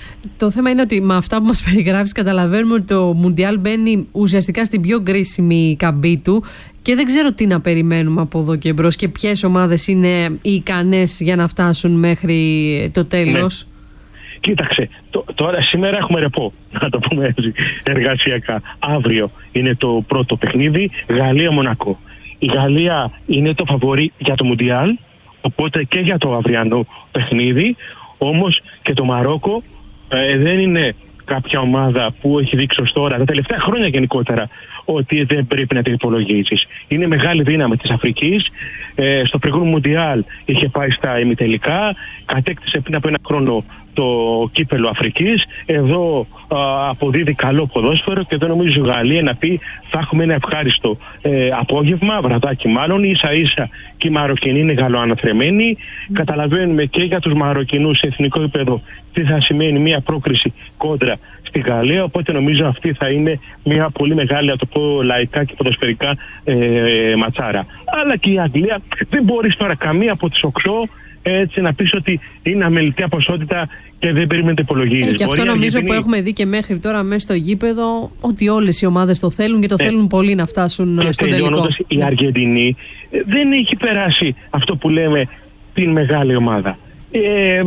Το θέμα είναι ότι με αυτά που μας περιγράφεις καταλαβαίνουμε ότι το Μουντιάλ μπαίνει ουσιαστικά στην πιο κρίσιμη καμπή του και δεν ξέρω τι να περιμένουμε από εδώ και μπρος και ποιες ομάδες είναι ικανές για να φτάσουν μέχρι το τέλος. Ναι. Κοίταξε, το, τώρα σήμερα έχουμε ρεπό, να το πούμε έτσι, εργασιακά. Αύριο είναι το πρώτο παιχνίδι, Γαλλία-Μονακό. Η Γαλλία είναι το φαβορί για το Μουντιάλ, οπότε και για το αυριανό παιχνίδι, όμως και το Μαρόκο Ε, δεν είναι κάποια ομάδα που έχει δείξει ως τώρα, τα τελευταία χρόνια γενικότερα, ότι δεν πρέπει να την υπολογίσεις. Είναι μεγάλη δύναμη της Αφρικής. Ε, στο προηγούμενο Μουντιάλ είχε πάει στα ημιτελικά, κατέκτησε πριν από ένα χρόνο το κύπελο Αφρικής. Εδώ α, αποδίδει καλό ποδόσφαιρο και δεν νομίζω η Γαλλία να πει θα έχουμε ένα ευχάριστο ε, απόγευμα, βραδάκι μάλλον. Ίσα ίσα και οι Μαροκινοί είναι γαλλοαναθρεμένοι. Mm. Καταλαβαίνουμε και για τους Μαροκινούς σε εθνικό επίπεδο τι θα σημαίνει μια πρόκριση κόντρα στη Γαλλία. Οπότε νομίζω αυτή θα είναι μια πολύ μεγάλη, να το πω λαϊκά και ποδοσφαιρικά ε, ματσάρα. Αλλά και η Αγγλία δεν μπορείς τώρα καμία από τις οκτώ έτσι να πεις ότι είναι αμεληταία ποσότητα και δεν περίμενε υπολογίζει. Ε, και αυτό νομίζω Αργεντινή... που έχουμε δει και μέχρι τώρα μέσα στο γήπεδο, ότι όλες οι ομάδες το θέλουν και το ε, θέλουν πολύ να φτάσουν και στον τελικό. Η Αργεντινή δεν έχει περάσει αυτό που λέμε την μεγάλη ομάδα. Ε,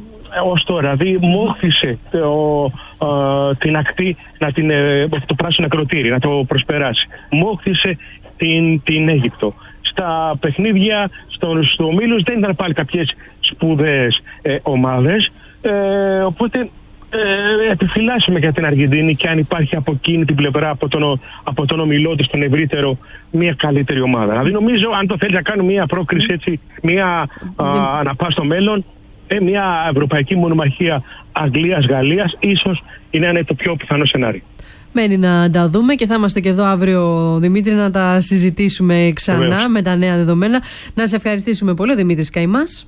ως τώρα, δηλαδή μόχθησε το, ε, την ακτή, να την, ε, το πράσινο ακροτήρι, να το προσπεράσει. Μόχθησε την, την Αίγυπτο. στα παιχνίδια, στο, στο ομίλους δεν ήταν πάλι κάποιες σπουδαίες ε, ομάδες. Ε, οπότε ε, επιφυλάσσουμε για την Αργεντινή και αν υπάρχει από εκείνη την πλευρά, από τον, από τον ομιλό της, τον ευρύτερο, μια καλύτερη ομάδα. Δηλαδή νομίζω αν το θέλει να κάνουμε μια πρόκριση έτσι, μια αναπά στο μέλλον, ε, μια ευρωπαϊκή μονομαχία Αγγλίας-Γαλλίας ίσως είναι το πιο πιθανό σενάριο. Μένει να τα δούμε και θα είμαστε και εδώ αύριο, Δημήτρη, να τα συζητήσουμε ξανά. Βεβαίως. Με τα νέα δεδομένα. Να σε ευχαριστήσουμε πολύ, ο Δημήτρης Καημάς.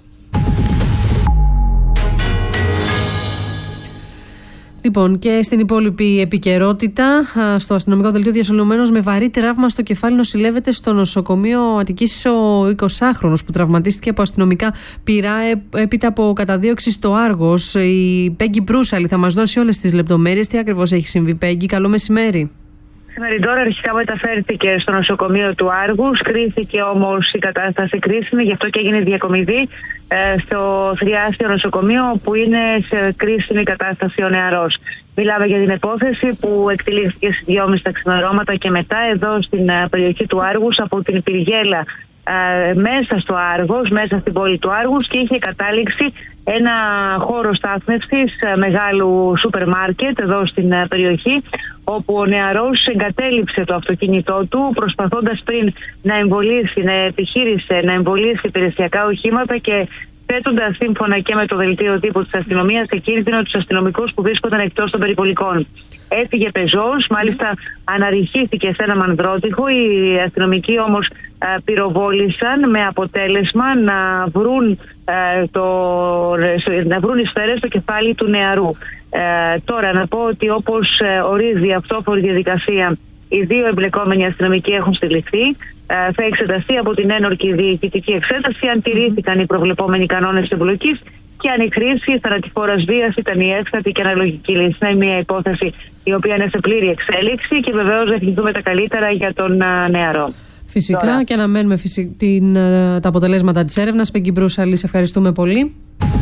Λοιπόν, και στην υπόλοιπη επικαιρότητα, στο αστυνομικό δελτίο διασωλωμένος με βαρύ τραύμα στο κεφάλι νοσηλεύεται στο νοσοκομείο Αττικής ο εικοσάχρονος που τραυματίστηκε από αστυνομικά πυρά έπειτα από καταδίωξη στο Άργος. Η Πέγγι Μπρούσαλη θα μας δώσει όλες τις λεπτομέρειες. Τι ακριβώς έχει συμβεί, Πέγγι? Καλό μεσημέρι. Σήμερα τώρα αρχικά μεταφέρθηκε στο νοσοκομείο του Άργους, κρίθηκε όμως η κατάσταση κρίσιμη, γι' αυτό και έγινε διακομιδή ε, στο θριάστιο νοσοκομείο που είναι σε κρίσιμη κατάσταση ο νεαρός. Μιλάμε για την υπόθεση που εκτελήθηκε στις δυόμιση τα ξημερώματα και μετά εδώ στην uh, περιοχή του Άργους από την Πυργέλα uh, μέσα στο Άργος, μέσα στην πόλη του Άργους και είχε κατάληξη ένα χώρο στάθμευσης uh, μεγάλου σούπερ μάρκετ εδώ στην uh, περιοχή, όπου ο νεαρός εγκατέλειψε το αυτοκίνητό του προσπαθώντας πριν να εμβολήσει, να επιχείρησε να εμβολήσει υπηρεσιακά οχήματα και θέτοντας σύμφωνα και με το δελτίο τύπου της αστυνομίας σε κίνδυνο τους αστυνομικούς που βρίσκονταν εκτός των περιπολικών. Έφυγε πεζός, μάλιστα αναρριχήθηκε σε ένα μανδρότυχο. Οι αστυνομικοί όμως α, πυροβόλησαν με αποτέλεσμα να βρουν, α, το, να βρουν οι σφαίρες στο κεφάλι του νεαρού. Ε, τώρα να πω ότι όπως ορίζει η αυτόφορη διαδικασία, οι δύο εμπλεκόμενοι αστυνομικοί έχουν συλληφθεί. Ε, θα εξεταστεί από την ένορκη διοικητική εξέταση αν τηρήθηκαν οι προβλεπόμενοι κανόνες εμπλοκής και αν η χρήση θανατηφόρας βίας ήταν η εύστατη και αναλογική λύση. Είναι μια υπόθεση η οποία είναι σε πλήρη εξέλιξη και βεβαίως θα ευχηθούμε τα καλύτερα για τον uh, νεαρό. Φυσικά. Τώρα. Και αναμένουμε φυσι... την, uh, τα αποτελέσματα της έρευνας. Πέγγι Μπρούσαλη, σε ευχαριστούμε πολύ.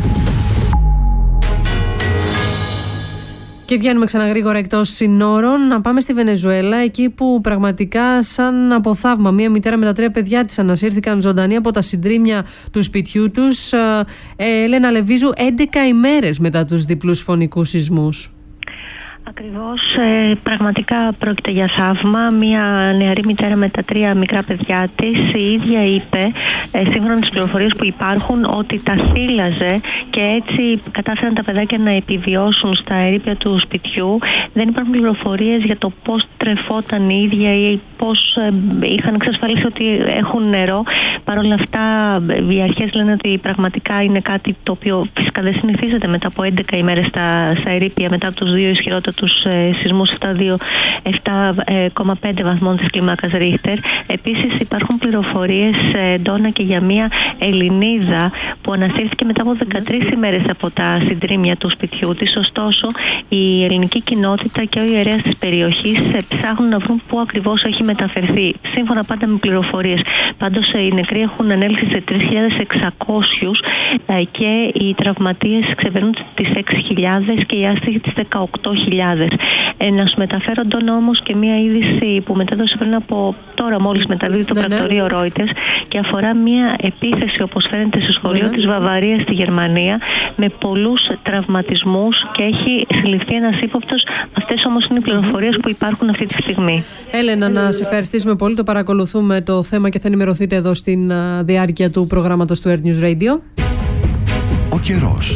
Και βγαίνουμε ξαναγρήγορα εκτός συνόρων, να πάμε στη Βενεζουέλα, εκεί που πραγματικά σαν από θαύμα μία μητέρα με τα τρία παιδιά της ανασύρθηκαν ζωντανή από τα συντρίμμια του σπιτιού τους. Ε, Έλενα Λεβίζου, έντεκα ημέρες μετά τους διπλούς φωνικούς σεισμούς. Ακριβώς, ε, πραγματικά πρόκειται για θαύμα. Μια νεαρή μητέρα με τα τρία μικρά παιδιά της η ίδια είπε, ε, σύμφωνα με τις πληροφορίες που υπάρχουν, ότι τα θύλαζε και έτσι κατάφεραν τα παιδάκια να επιβιώσουν στα ερείπια του σπιτιού. Δεν υπάρχουν πληροφορίες για το πώς τρεφόταν η ίδια ή πώς ε, είχαν εξασφαλίσει ότι έχουν νερό. Παρ' όλα αυτά, οι αρχές λένε ότι πραγματικά είναι κάτι το οποίο φυσικά δεν συνηθίζεται μετά από έντεκα ημέρες στα, στα ερείπια, μετά από τους δύο ισχυρότατους ε, σεισμούς επτά κόμμα πέντε βαθμών της κλίμακας Ρίχτερ. Επίσης υπάρχουν πληροφορίες ε, Ντόνα και για μια Ελληνίδα που ανασύρθηκε μετά από δεκατρείς ημέρες από τα συντρίμμια του σπιτιού της. Ωστόσο, η ελληνική κοινότητα και ο ιερέας της περιοχής ε, ψάχνουν να βρουν πού ακριβώς έχει μεταφερθεί. Σύμφωνα πάντα με πληροφορίες. Πάντως ε, οι νεκροί έχουν ανέλθει σε τρεις χιλιάδες εξακόσιους ε, και οι τραυματίες ξεπερνούν τις έξι χιλιάδες και οι άστιγοι τις δεκαοκτώ χιλιάδες. Ε, να σου μεταφέρω Ντόνα όμως και μία είδηση που μετέδωσε πριν από τώρα μόλις μεταδίδει το ναι, πρακτορείο ναι. Reuters και αφορά μία επίθεση όπως φαίνεται σε σχολείο ναι, ναι. της Βαβαρίας στη Γερμανία με πολλούς τραυματισμούς και έχει συλληφθεί ένας ύποπτος. Αυτές όμως είναι οι πληροφορίες που υπάρχουν αυτή τη στιγμή. Έλενα, να σε ευχαριστήσουμε πολύ. Το παρακολουθούμε το θέμα και θα ενημερωθείτε εδώ στην διάρκεια του προγράμματος του Air News Radio. Ο καιρός.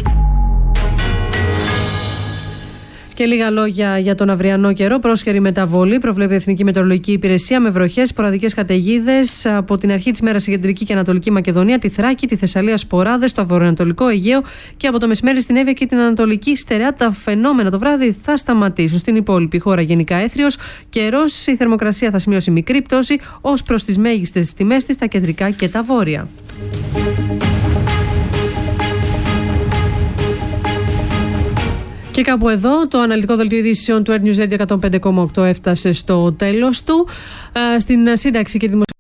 Και λίγα λόγια για τον αυριανό καιρό. Πρόσχερη μεταβολή προβλέπει η Εθνική Μετεωρολογική Υπηρεσία με βροχές, σποραδικές καταιγίδες από την αρχή της μέρας στη Κεντρική και Ανατολική Μακεδονία, τη Θράκη, τη Θεσσαλία, σποράδες, το βορειοανατολικό Αιγαίο και από το μεσημέρι στην Εύβοια και την Ανατολική Στερεά. Τα φαινόμενα το βράδυ θα σταματήσουν. Στην υπόλοιπη χώρα γενικά έθριος καιρός. Η θερμοκρασία θα σημειώσει μικρή πτώση ως προς τις μέγιστες τιμές της στα κεντρικά και τα βόρεια. Και κάπου εδώ το αναλυτικό δελτίο ειδήσεων του Air News Radio εκατόν πέντε κόμμα οκτώ έφτασε στο τέλος του. Στην σύνταξη και δημοσιογραφία